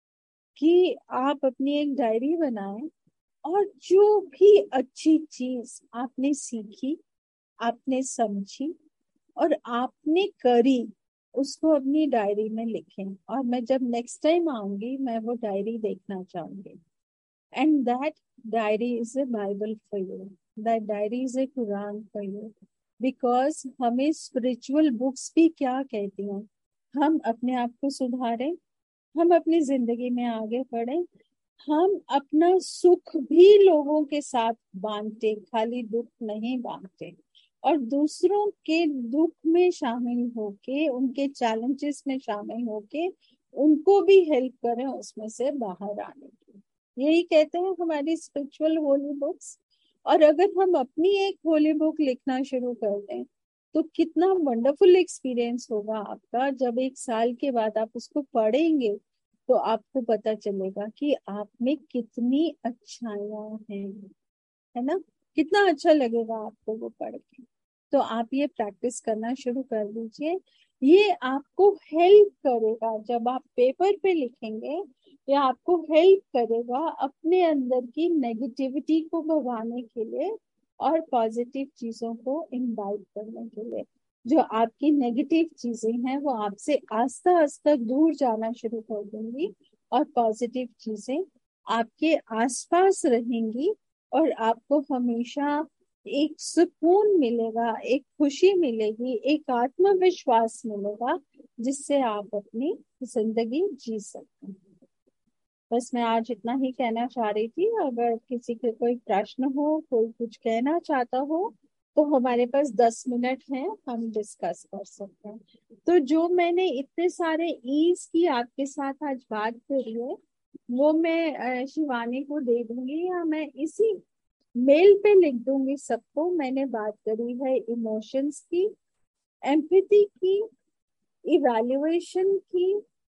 कि आप अपनी एक डायरी बनाएं और जो भी अच्छी चीज आपने सीखी, आपने समझी और आपने करी उसको अपनी डायरी में लिखें। और मैं जब नेक्स्ट टाइम आऊंगी मैं वो डायरी देखना चाहूंगी। And that diary is a Bible for you, that diary is a Quran for you. Because हमें स्पिरिचुअल बुक्स भी क्या कहती हैं, हम अपने आप को सुधारें, हम अपनी जिंदगी में आगे बढ़े, हम अपना सुख भी लोगों के साथ बांटे, खाली दुख नहीं बांटे, और दूसरों के दुख में शामिल होके, उनके चैलेंजेस में शामिल होके उनको भी हेल्प करें उसमें से बाहर आने की। यही कहते हैं हमारी स्पिरिचुअल होली बुक्स। और अगर हम अपनी एक होली बुक लिखना शुरू कर दें तो कितना वंडरफुल एक्सपीरियंस होगा आपका। जब एक साल के बाद आप उसको पढ़ेंगे तो आपको पता चलेगा कि आप में कितनी अच्छाइयां हैं, है ना। कितना अच्छा लगेगा आपको वो पढ़ के। तो आप ये प्रैक्टिस करना शुरू कर दीजिए। ये आपको हेल्प करेगा, जब आप पेपर पे लिखेंगे ये आपको हेल्प करेगा अपने अंदर की नेगेटिविटी को भगाने के लिए और पॉजिटिव चीजों को इनवाइट करने के लिए। जो आपकी नेगेटिव चीजें हैं वो आपसे आस्ता आस्ता दूर जाना शुरू कर देंगी और पॉजिटिव चीजें आपके आसपास रहेंगी और आपको हमेशा एक सुकून मिलेगा, एक खुशी मिलेगी, एक आत्मविश्वास मिलेगा जिससे आप अपनी जिंदगी जी सकते हैं। बस मैं आज इतना ही कहना चाह रही थी। अगर किसी के कोई प्रश्न हो, कोई कुछ कहना चाहता हो तो हमारे पास दस मिनट हैं, हम डिस्कस कर सकते हैं। तो जो मैंने इतने सारे ईज की आपके साथ आज बात करी है वो मैं अ, शिवानी को दे दूंगी या मैं इसी मेल पे लिख दूंगी सबको। मैंने बात करी है इमोशंस की, एम्पैथी की, इवैल्यूएशन की,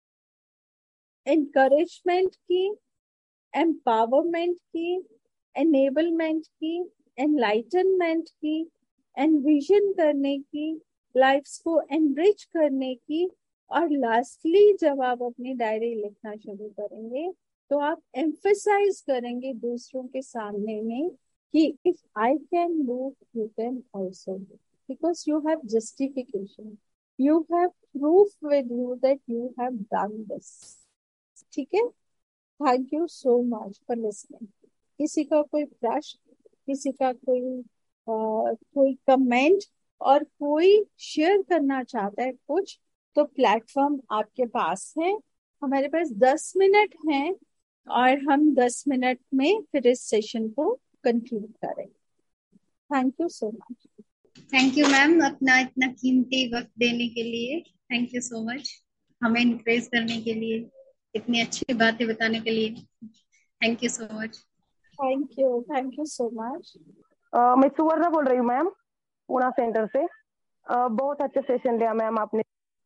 एनकरेजमेंट की, एम्पावरमेंट की, एनेबलमेंट की, एनलाइटनमेंट की, एनविजन करने की, लाइफ्स को एनरिच करने की, और लास्टली जब आप अपनी डायरी लिखना शुरू करेंगे तो आप एम्फसाइज करेंगे दूसरों के सामने में कि if I can do you can also do, because you have justification, you have proof with you that you have done this. ठीक है। Thank you so much for listening. किसी का कोई प्रश्न, किसी का कोई अ, कोई कमेंट, और कोई शेयर करना चाहता है कुछ, तो प्लेटफॉर्म आपके पास है। हमारे पास दस मिनट हैं और हम दस मिनट में फिर इस सेशन को कंक्लूड करें। Thank you so much. Thank you ma'am, अपना इतना कीमती वक्त देने के लिए। थैंक यू सो मच, हमें इनकरेज करने के लिए, इतनी अच्छी बातें बताने के लिए। Thank you so much. Thank you, thank you so much. मैं सुवर्णा बोल रही हूँ मैम, पूना सेंटर से। uh, बहुत अच्छा सेशन लिया मैम आपने,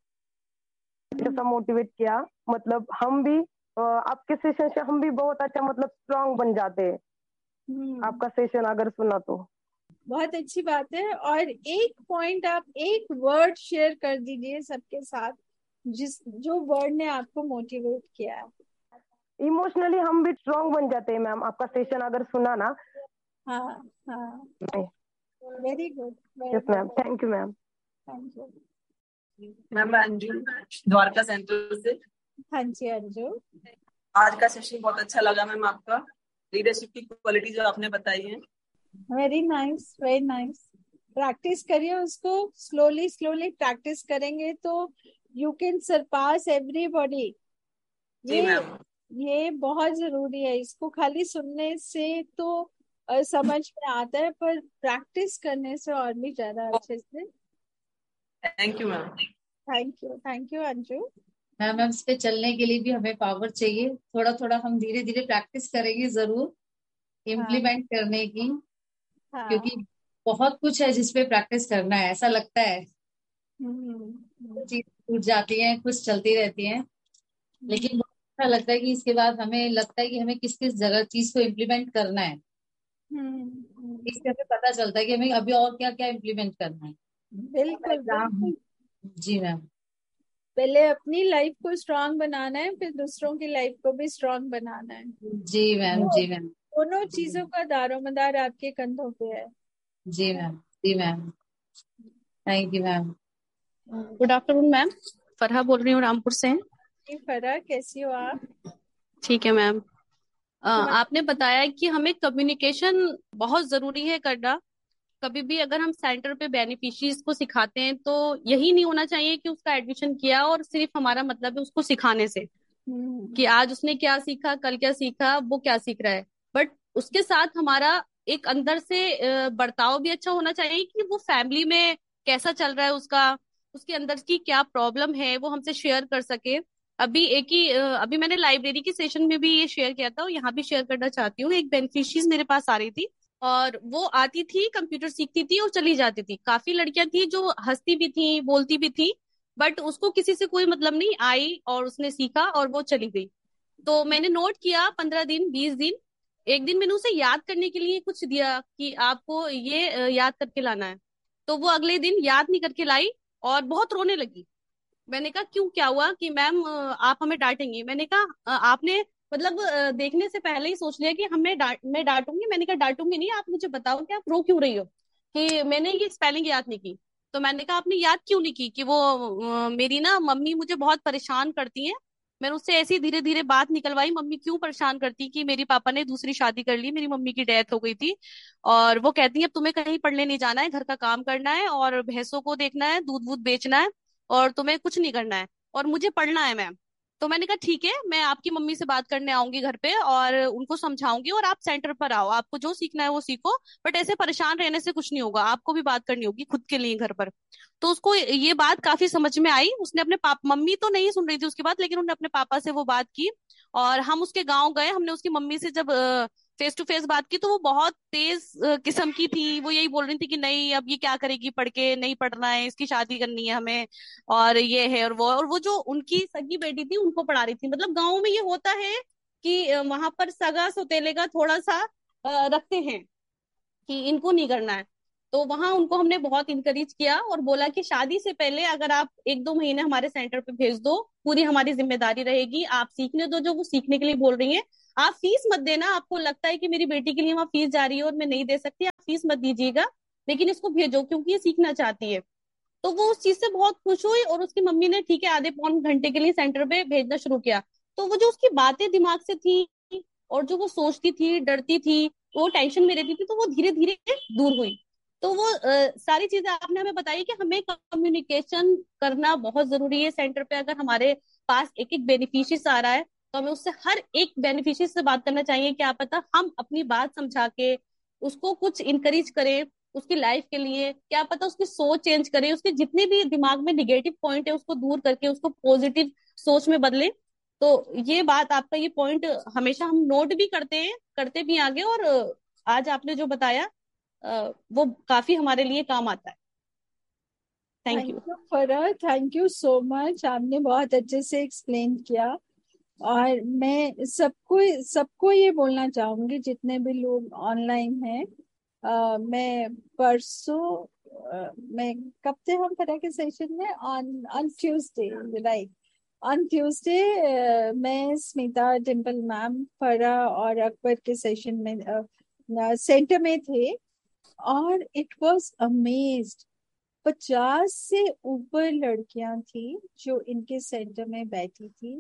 जैसा मोटिवेट किया। मतलब हम भी uh, आपके सेशन से हम भी बहुत अच्छा मतलब स्ट्रांग बन जाते हैं, हम्म, आपका सेशन अगर सुना तो। बहुत अच्छी बात है। और एक पॉइंट, आप एक वर्ड शेयर कर दीजिए सबके साथ, जिस जो वर्ड ने आपको मोटिवेट किया है। इमोशनली हम भी स्ट्रांग बन जाते हैं मैम, आपका सेशन अगर सुना ना। हाँ हाँ, very good, very yes ma'am, good, thank you ma'am. Thank you ma'am. मैं अंजू, द्वारका सेंटर से। हाँ जी अंजू। आज का सेशन बहुत अच्छा लगा मैम, आपका लीडरशिप की क्वालिटी जो आपने बताई है। Very nice, very nice. Practice करिए उसको, स्लोली स्लोली प्रैक्टिस करेंगे तो यू कैन सरपास एवरीबॉडी। जी ये मैम। ये बहुत जरूरी है। इसको खाली सुनने से तो अ, समझ में आता है, पर प्रैक्टिस करने से और भी ज्यादा अच्छे से। Thank you ma'am. Thank you, thank you Anju. Ma'am ma'am इस पे चलने के लिए भी हमें पावर चाहिए। थोड़ा थोड़ा हम धीरे धीरे प्रैक्टिस करेंगे जरूर हाँ इम्प्लीमेंट करने की, हाँ। क्योंकि बहुत कुछ है जिसपे प्रैक्टिस करना है। ऐसा लगता है हम्म हम्म, चीज टूट जाती है, कुछ चलती रहती है, लेकिन हम्म, बहुत अच्छा लगता है कि इसके बाद हमें लगता है कि हमें किस किस जगह चीज को इम्प्लीमेंट करना है। हम्म, हम्म, इससे हमें पता चलता है कि हमें अभी और क्या क्या इम्प्लीमेंट करना है। बिल्कुल एग्जाम। बिल्कुल। जी मैम। पहले अपनी लाइफ को स्ट्रांग बनाना है, फिर दूसरों की लाइफ को भी स्ट्रांग बनाना है। जी मैम। तो जी मैम। दोनों चीजों का दारोमदार आपके कंधों पे है। जी ma'am. Ji ma'am. Thank you ma'am. Good afternoon ma'am, Farha बोल रही हूँ रामपुर से। जी फरा, कैसी हो आप? ठीक है मैम। अ, आपने हमारे बताया कि हमें कम्युनिकेशन बहुत जरूरी है करना। कभी भी अगर हम सेंटर पे बेनिफिशियरीज को सिखाते हैं तो यही नहीं होना चाहिए कि उसका एडमिशन किया और सिर्फ हमारा मतलब है उसको सिखाने से, हम्म कि आज उसने क्या सीखा, कल क्या सीखा, वो क्या सीख रहा है। बट उसके साथ हमारा एक अंदर से अ, बर्ताव भी अच्छा होना चाहिए कि वो फैमिली में कैसा चल रहा है उसका, उसके अंदर की क्या प्रॉब्लम है वो हमसे शेयर कर सके। अभी एक ही अ, अभी मैंने लाइब्रेरी के सेशन में भी ये शेयर किया था और यहाँ भी शेयर करना चाहती हूँ। एक बेनिफिशियरी मेरे पास आ रही थी और वो आती थी, कंप्यूटर सीखती थी और चली जाती थी। काफी लड़कियां थी जो हंसती भी थी, बोलती भी थी, बट उसको किसी से कोई मतलब नहीं, आई और उसने सीखा और वो चली गई। तो मैंने नोट किया पंद्रह दिन, बीस दिन। एक दिन मैंने उसे याद करने के लिए कुछ दिया कि आपको ये अ, याद करके लाना है। तो वो अगले दिन याद नहीं करके लाई और बहुत रोने लगी। मैंने कहा क्यों, क्या हुआ? कि मैम अ, आप हमें डांटेंगी। मैंने कहा "अ, आपने मतलब अ, देखने से पहले ही सोच लिया कि हमें डांट मैं डांटूंगी"। मैंने कहा डांटूंगी नहीं, आप मुझे बताओ कि आप रो क्यों रही हो, कि मैंने ये स्पेलिंग याद नहीं की। तो मैंने कहा आपने याद क्यों नहीं की? कि वो अ, मेरी ना मम्मी मुझे बहुत परेशान करती हैं। मैंने उससे ऐसी धीरे धीरे बात निकलवाई, मम्मी क्यों परेशान करती, कि मेरी पापा ने दूसरी शादी कर ली, मेरी मम्मी की डेथ हो गई थी और वो कहती है अब तुम्हें कहीं पढ़ने नहीं जाना है, घर का काम करना है और भैंसों को देखना है, दूध वूध बेचना है और तुम्हें कुछ नहीं करना है और मुझे पढ़ना है मैम। तो मैंने कहा ठीक है, मैं आपकी मम्मी से बात करने आऊंगी घर पे और उनको समझाऊंगी और आप सेंटर पर आओ, आपको जो सीखना है वो सीखो, बट ऐसे परेशान रहने से कुछ नहीं होगा, आपको भी बात करनी होगी खुद के लिए घर पर। तो उसको ये बात काफी समझ में आई। उसने अपने पाप मम्मी तो नहीं सुन रही थी उसकी बात, लेकिन उन्होंने अपने पापा से वो बात की और हम उसके गाँव गए। हमने उसकी मम्मी से जब फेस टू फेस बात की तो वो बहुत तेज अ, किस्म की थी। वो यही बोल रही थी कि नहीं अब ये क्या करेगी पढ़ के, नहीं पढ़ना है, इसकी शादी करनी है हमें, और ये है और वो। और वो जो उनकी सगी बेटी थी उनको पढ़ा रही थी। मतलब गाँव में ये होता है कि वहां पर सगा सौतेले का थोड़ा सा अ, रखते हैं कि इनको नहीं करना है। तो वहां उनको हमने बहुत इंकरेज किया और बोला कि शादी से पहले अगर आप एक दो महीने हमारे सेंटर पे भेज दो, पूरी हमारी जिम्मेदारी रहेगी, आप सीखने दो जो वो सीखने के लिए बोल रही हैं। आप फीस मत देना, आपको लगता है कि मेरी बेटी के लिए वहां फीस जा रही है और मैं नहीं दे सकती, आप फीस मत दीजिएगा, लेकिन इसको भेजो क्योंकि ये सीखना चाहती है। तो वो उस चीज से बहुत खुश हुई और उसकी मम्मी ने ठीक है आधे पौन घंटे के लिए सेंटर पे भेजना शुरू किया। तो वो जो उसकी बातें दिमाग से थी और जो वो सोचती थी, डरती थी, वो टेंशन में रहती थी, तो वो धीरे धीरे दूर हुई। तो वो अ, सारी चीजें आपने हमें बताई कि हमें कम्युनिकेशन करना बहुत जरूरी है सेंटर पे। अगर हमारे पास एक एक बेनिफिशियरी आ रहा है तो हमें उससे हर एक बेनिफिशियरी से बात करना चाहिए, क्या पता हम अपनी बात समझा के उसको कुछ इंकरेज करें उसकी लाइफ के लिए, क्या पता उसकी सोच चेंज करें, उसके जितने भी दिमाग में निगेटिव पॉइंट है उसको दूर करके उसको पॉजिटिव सोच में बदले। तो ये बात, आपका ये पॉइंट हमेशा हम नोट भी करते हैं, करते भी आगे, और अ, आज आपने जो बताया अ, वो काफी हमारे लिए काम आता है। Thank thank you. You Farah, thank you so much, आपने बहुत अच्छे से एक्सप्लेन किया। और मैं सबको सबको ये बोलना चाहूंगी जितने भी लोग ऑनलाइन हैं, अ, मैं परसों अ, मैं कब थे हम फरह के सेशन में, on on Tuesday, right, on Tuesday मैं स्मिता, डिम्पल मैम, फरह और अकबर के सेशन में सेंटर में थे। और इट वाज अमेज्ड, पचास से ऊपर लड़कियां थी जो इनके सेंटर में बैठी थी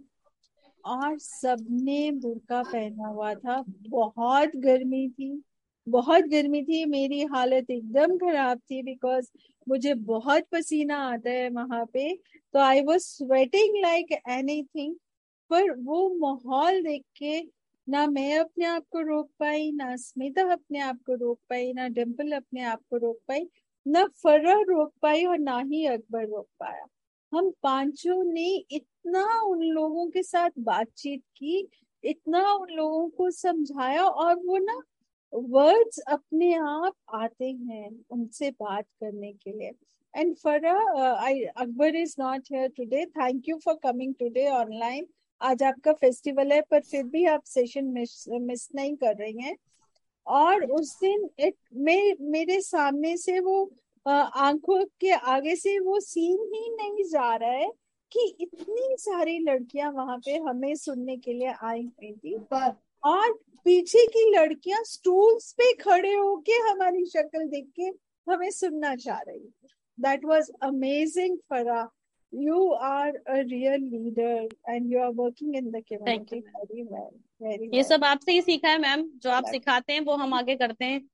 और सबने बुर्का पहना हुआ था। बहुत गर्मी थी, बहुत गर्मी थी, मेरी हालत एकदम खराब थी बिकॉज मुझे बहुत पसीना आता है वहां पे, तो I was sweating like anything. पर वो माहौल देख के ना मैं अपने आप को रोक पाई, ना स्मिता अपने आप को रोक पाई, ना डिम्पल अपने आप को रोक पाई, ना फरह रोक पाई और ना ही अकबर रोक पाया। हम पांचों ने इतना उन लोगों के साथ बातचीत की, इतना उन लोगों को समझाया, और वो ना वर्ड्स अपने आप आते हैं उनसे बात करने के लिए। And Farah, I Akbar is not here today, thank you for coming today online. आज आपका फेस्टिवल है पर फिर भी आप सेशन मिस मिस नहीं कर रही हैं। और उस दिन एक मे, मेरे सामने से वो अ, आंखों के आगे से वो सीन ही नहीं जा रहा है कि इतनी सारी लड़कियां वहां पे हमें सुनने के लिए आई हुई थी, और पीछे की लड़कियां स्टूल्स पे खड़े होके हमारी शक्ल देख के हमें सुनना चाह रही थी। दैट वाज अमेजिंग फरा, you are a real leader and you are working in the thank community you. Very well, very ये वेल। सब आपसे ही सीखा है मैम, जो आप सिखाते हैं वो हम आगे करते हैं।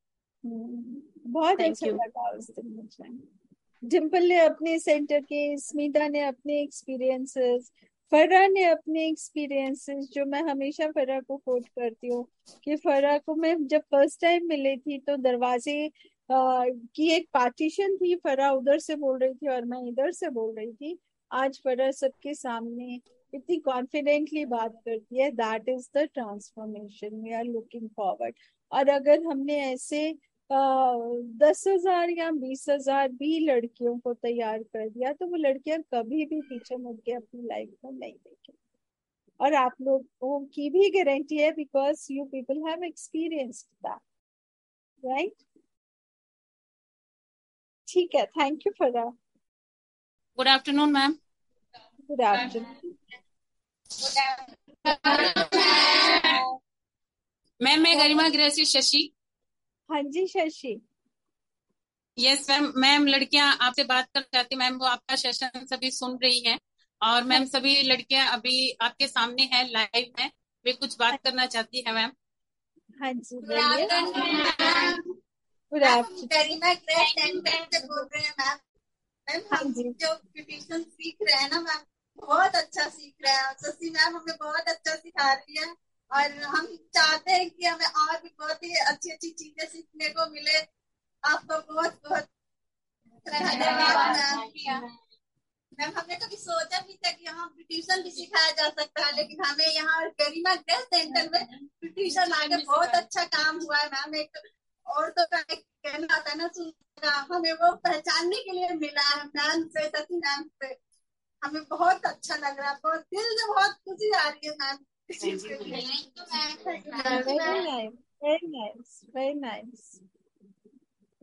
बहुत थैंक अच्छा यू। लगा उस दिन मुझे। डिम्पल ने अपने सेंटर के, स्मिता ने अपने एक्सपीरियंसेस, फरह ने अपने एक्सपीरियंसेस, जो मैं हमेशा फरह को कोट करती हूँ कि फरह को मैं जब फर्स्ट टाइम मिली थी तो दरवाजे आ, की एक पार्टीशन थी, फरह उधर से बोल रही थी और मैं इधर से बोल रही थी। आज फरह सबके सामने इतनी कॉन्फिडेंटली बात करती है। That is the transformation we are looking forward. और अगर हमने ऐसे दस हजार या बीस हजार भी लड़कियों को तैयार कर दिया तो वो लड़कियां कभी भी पीछे मुड़ के अपनी लाइफ में नहीं देखेंगी। और आप लोगों की भी गारंटी है because you people have experienced that, right? ठीक है, thank you for that. Good afternoon ma'am. Good afternoon ma'am, मैं गरिमा गृहसी शशि। हाँ जी शशि। Yes ma'am. मैम, लड़कियां आपसे बात करना चाहती मैम, वो आपका सेशन सभी सुन रही हैं और मैम सभी लड़कियां अभी आपके सामने हैं, लाइव हैं, वे कुछ बात करना चाहती है मैम। हाँ जी बोलिए। Good afternoon. गरिमा गृह सेंटर से बोल रहे हैं मैम। मैम हाँ हम जी। जो ब्यूटिशियन सीख रहे हैं ना मैम, बहुत अच्छा सीख रहे हैं। शशि मैम हमें बहुत अच्छा सिखा रही है और हम चाहते हैं कि हमें और भी बहुत ही अच्छी अच्छी चीजें सीखने को मिले। आपको बहुत बहुत धन्यवाद मैम। मैम हमने कभी सोचा भी था कि यहाँ ब्यूटिशियन भी सिखाया जा सकता है, लेकिन हमें यहाँ गरिमा गृह सेंटर में ब्यूटिशियन आके बहुत अच्छा काम हुआ है मैम। एक और तो कहना आता है ना, सुनना, हमें वो पहचानने के लिए मिला है मैम से, शशि मैम से। हमें बहुत अच्छा लग रहा है, बहुत दिल से बहुत खुशी आ रही है मैम इस चीज के लिए। Very nice, very nice, very nice,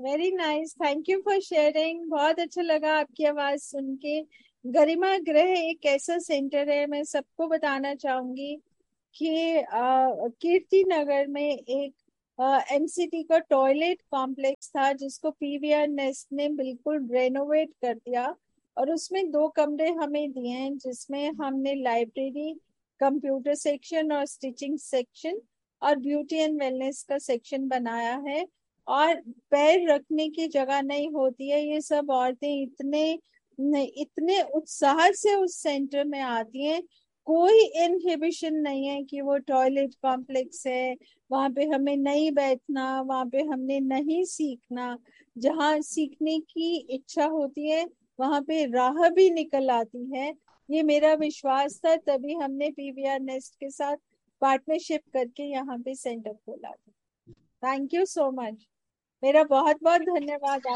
very nice, thank you for sharing. बहुत अच्छा लगा आपकी आवाज सुन के। गरिमा गृह एक ऐसा सेंटर है, मैं सबको बताना चाहूंगी कि अ, कीर्ति नगर में एक एमसीटी का टॉयलेट कॉम्प्लेक्स था जिसको पीवीआर नेस्ट ने बिल्कुल रेनोवेट कर दिया, और उसमें दो कमरे हमें दिए हैं जिसमें हमने लाइब्रेरी, कंप्यूटर सेक्शन और स्टिचिंग सेक्शन और ब्यूटी एंड वेलनेस का सेक्शन बनाया है। और पैर रखने की जगह नहीं होती है। ये सब औरतें इतने इतने उत्साह से उस सेंटर में आती हैं, कोई इनहिबिशन नहीं है कि वो टॉयलेट कॉम्प्लेक्स है, वहां पे हमें नहीं बैठना, वहां पे हमने नहीं सीखना। जहाँ सीखने की इच्छा होती है वहां पे राह भी निकल आती है। ये मेरा विश्वास था, तभी हमने पीवीआर नेस्ट के साथ पार्टनरशिप करके यहाँ पे सेंटर खोला था। थैंक यू सो मच, मेरा बहुत बहुत धन्यवाद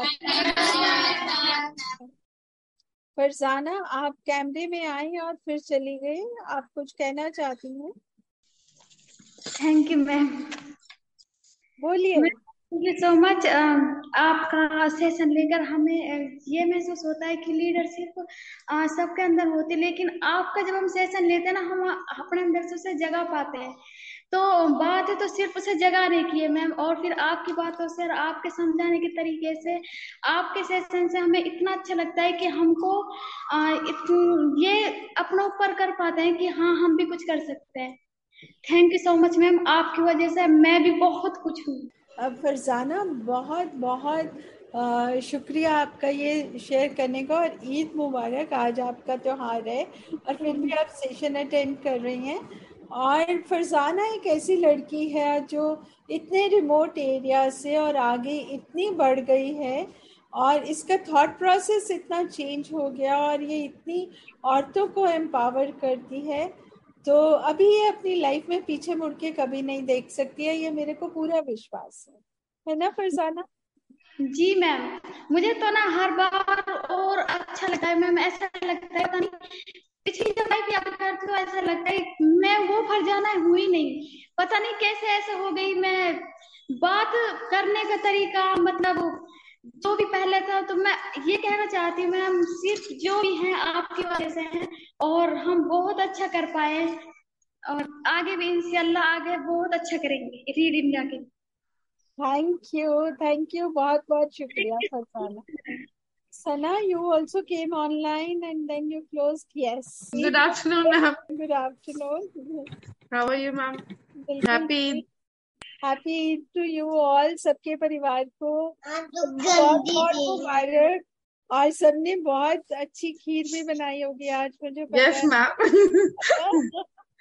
आपका। फरजाना, आप कैमरे में आई और फिर चली गई, आप कुछ कहना चाहती हैं? Thank you ma'am. बोलिए। Thank you so much. आपका सेशन लेकर हमें अ, ये महसूस होता है कि लीडरशिप सबके अंदर होती है, लेकिन आपका जब हम सेशन लेते हैं ना, हम अपने अंदर से उसे जगा पाते हैं। तो बात है तो सिर्फ उसे जगाने की है मैम, और फिर आपकी बातों से और आपके समझाने के तरीके से, आपके सेशन से हमें इतना अच्छा लगता है कि हमको आ, इत, ये अपना ऊपर कर पाते हैं कि हाँ हम भी कुछ कर सकते हैं। Thank you so much ma'am, आपकी वजह से मैं भी बहुत कुछ हूँ। अब फरजाना, बहुत बहुत आ, शुक्रिया आपका ये शेयर करने का, और ईद मुबारक। आज आपका त्योहार है और फिर भी आप सेशन अटेंड कर रही हैं। और फरजाना एक ऐसी लड़की है जो इतने रिमोट एरिया से और आगे इतनी बढ़ गई है, और इसका थॉट प्रोसेस इतना चेंज हो गया, और ये इतनी औरतों को एम्पावर करती है। तो अभी ये अपनी लाइफ में पीछे मुड़ के कभी नहीं देख सकती है, ये मेरे को पूरा विश्वास है, है ना फरजाना? जी मैम, मुझे तो ना हर बार और अच्छा लगता है मैम। ऐसा लगता है पता नहीं पिछली जब लाइफ याद करती हूँ, ऐसा लगता है मैं वो फरजाना हुई नहीं, पता नहीं कैसे ऐसे हो गई। मैं बात करने का तरीका, मतलब जो भी पहले था, तो मैं ये कहना चाहती हूँ मैम, सिर्फ जो भी है आपकी वजह से है, और हम बहुत अच्छा कर पाए, और आगे भी इंशाल्लाह आगे बहुत अच्छा करेंगे रीड इंडिया के। थैंक यू, थैंक यू, बहुत बहुत शुक्रिया Farzana. Sana, you also came online and then you closed. Yes. Good afternoon, ma'am. Good afternoon. How are you, ma'am? बिल्कुल Happy Eid. Happy Eid to you all, सबके परिवार को बहुत बहुत मुबारक। और सबने बहुत अच्छी खीर भी बनाई होगी आज, मुझे पता Yes, है। ma'am.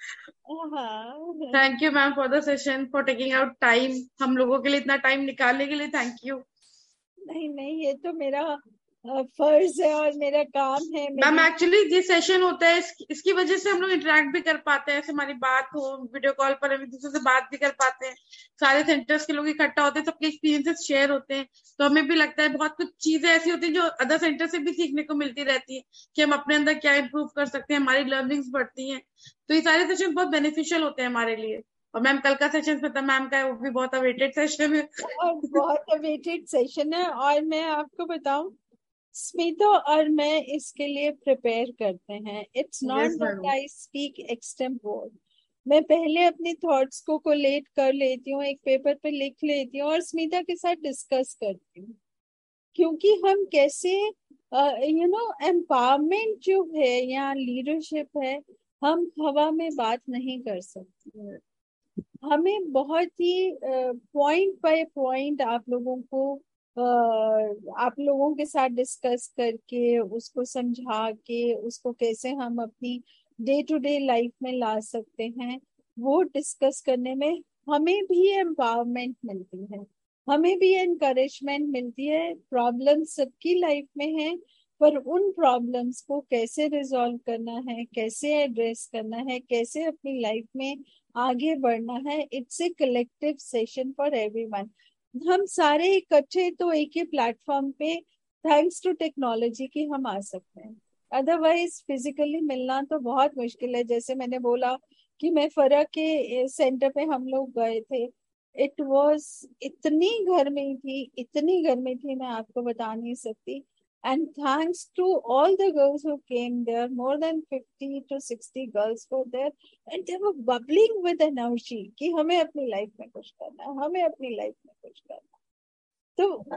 हाँ, Thank you, ma'am, for the session, for taking out time. हम लोगों के लिए इतना टाइम निकालने के लिए थैंक यू। नहीं नहीं, ये तो मेरा अ, फर्ज है और मेरा काम है। मैम मेरी एक्चुअली ये सेशन होता है, इस, इसकी वजह से हम लोग इंटरेक्ट भी कर पाते हैं, ऐसे हमारी बात हो, वीडियो कॉल पर हम एक दूसरे से बात भी कर पाते हैं, सारे सेंटर्स के लोग इकट्ठा होते हैं, सबके एक्सपीरियंसेस शेयर होते हैं, तो हमें भी लगता है बहुत कुछ चीजें ऐसी होती हैं जो अदर सेंटर से भी सीखने को मिलती रहती है कि हम अपने अंदर क्या इम्प्रूव कर सकते हैं, हमारी लर्निंग्स बढ़ती हैं। तो ये सारे सेशन बहुत बेनिफिशियल होते हैं हमारे लिए। और मैम कल का सेशन में मैम का वो भी बहुत अवेटेड सेशन है, और बहुत अवेटेड सेशन है। और मैं आपको बताऊं, स्मिता और मैं इसके लिए प्रिपेयर करते हैं। It's not that I speak extempore. मैं पहले अपने थॉट्स को कोलेट कर लेती हूँ, एक पेपर पे लिख लेती हूँ और स्मिता के साथ डिस्कस करती हूँ, क्योंकि हम कैसे यू नो एम्पावरमेंट जो है या लीडरशिप है, हम हवा में बात नहीं कर सकते। हमें बहुत ही पॉइंट बाय पॉइंट आप लोगों को uh, आप लोगों के साथ डिस्कस करके, उसको समझा के, उसको कैसे हम अपनी डे टू डे लाइफ में ला सकते हैं, वो डिस्कस करने में हमें भी एम्पावरमेंट मिलती है, हमें भी एनकरेजमेंट मिलती है। प्रॉब्लम सबकी लाइफ में है, पर उन प्रॉब्लम्स को कैसे रिजॉल्व करना है, कैसे एड्रेस करना है, कैसे अपनी लाइफ में आगे बढ़ना है, it's a collective session for everyone. हम सारे इकट्ठे तो एक ही प्लेटफॉर्म पे थैंक्स टू टेक्नोलॉजी की हम आ सकते हैं, अदरवाइज फिजिकली मिलना तो बहुत मुश्किल है। जैसे मैंने बोला कि मैं फरा के सेंटर पे हम लोग गए थे, इट वॉज इतनी गर्मी थी, इतनी गर्मी थी, मैं आपको बता नहीं सकती. And thanks to all the girls who came there, more than fifty to sixty girls were there, and they were bubbling with energy कि हमें अपनी लाइफ में कुछ करना है, हमें अपनी लाइफ में कुछ करना है. तो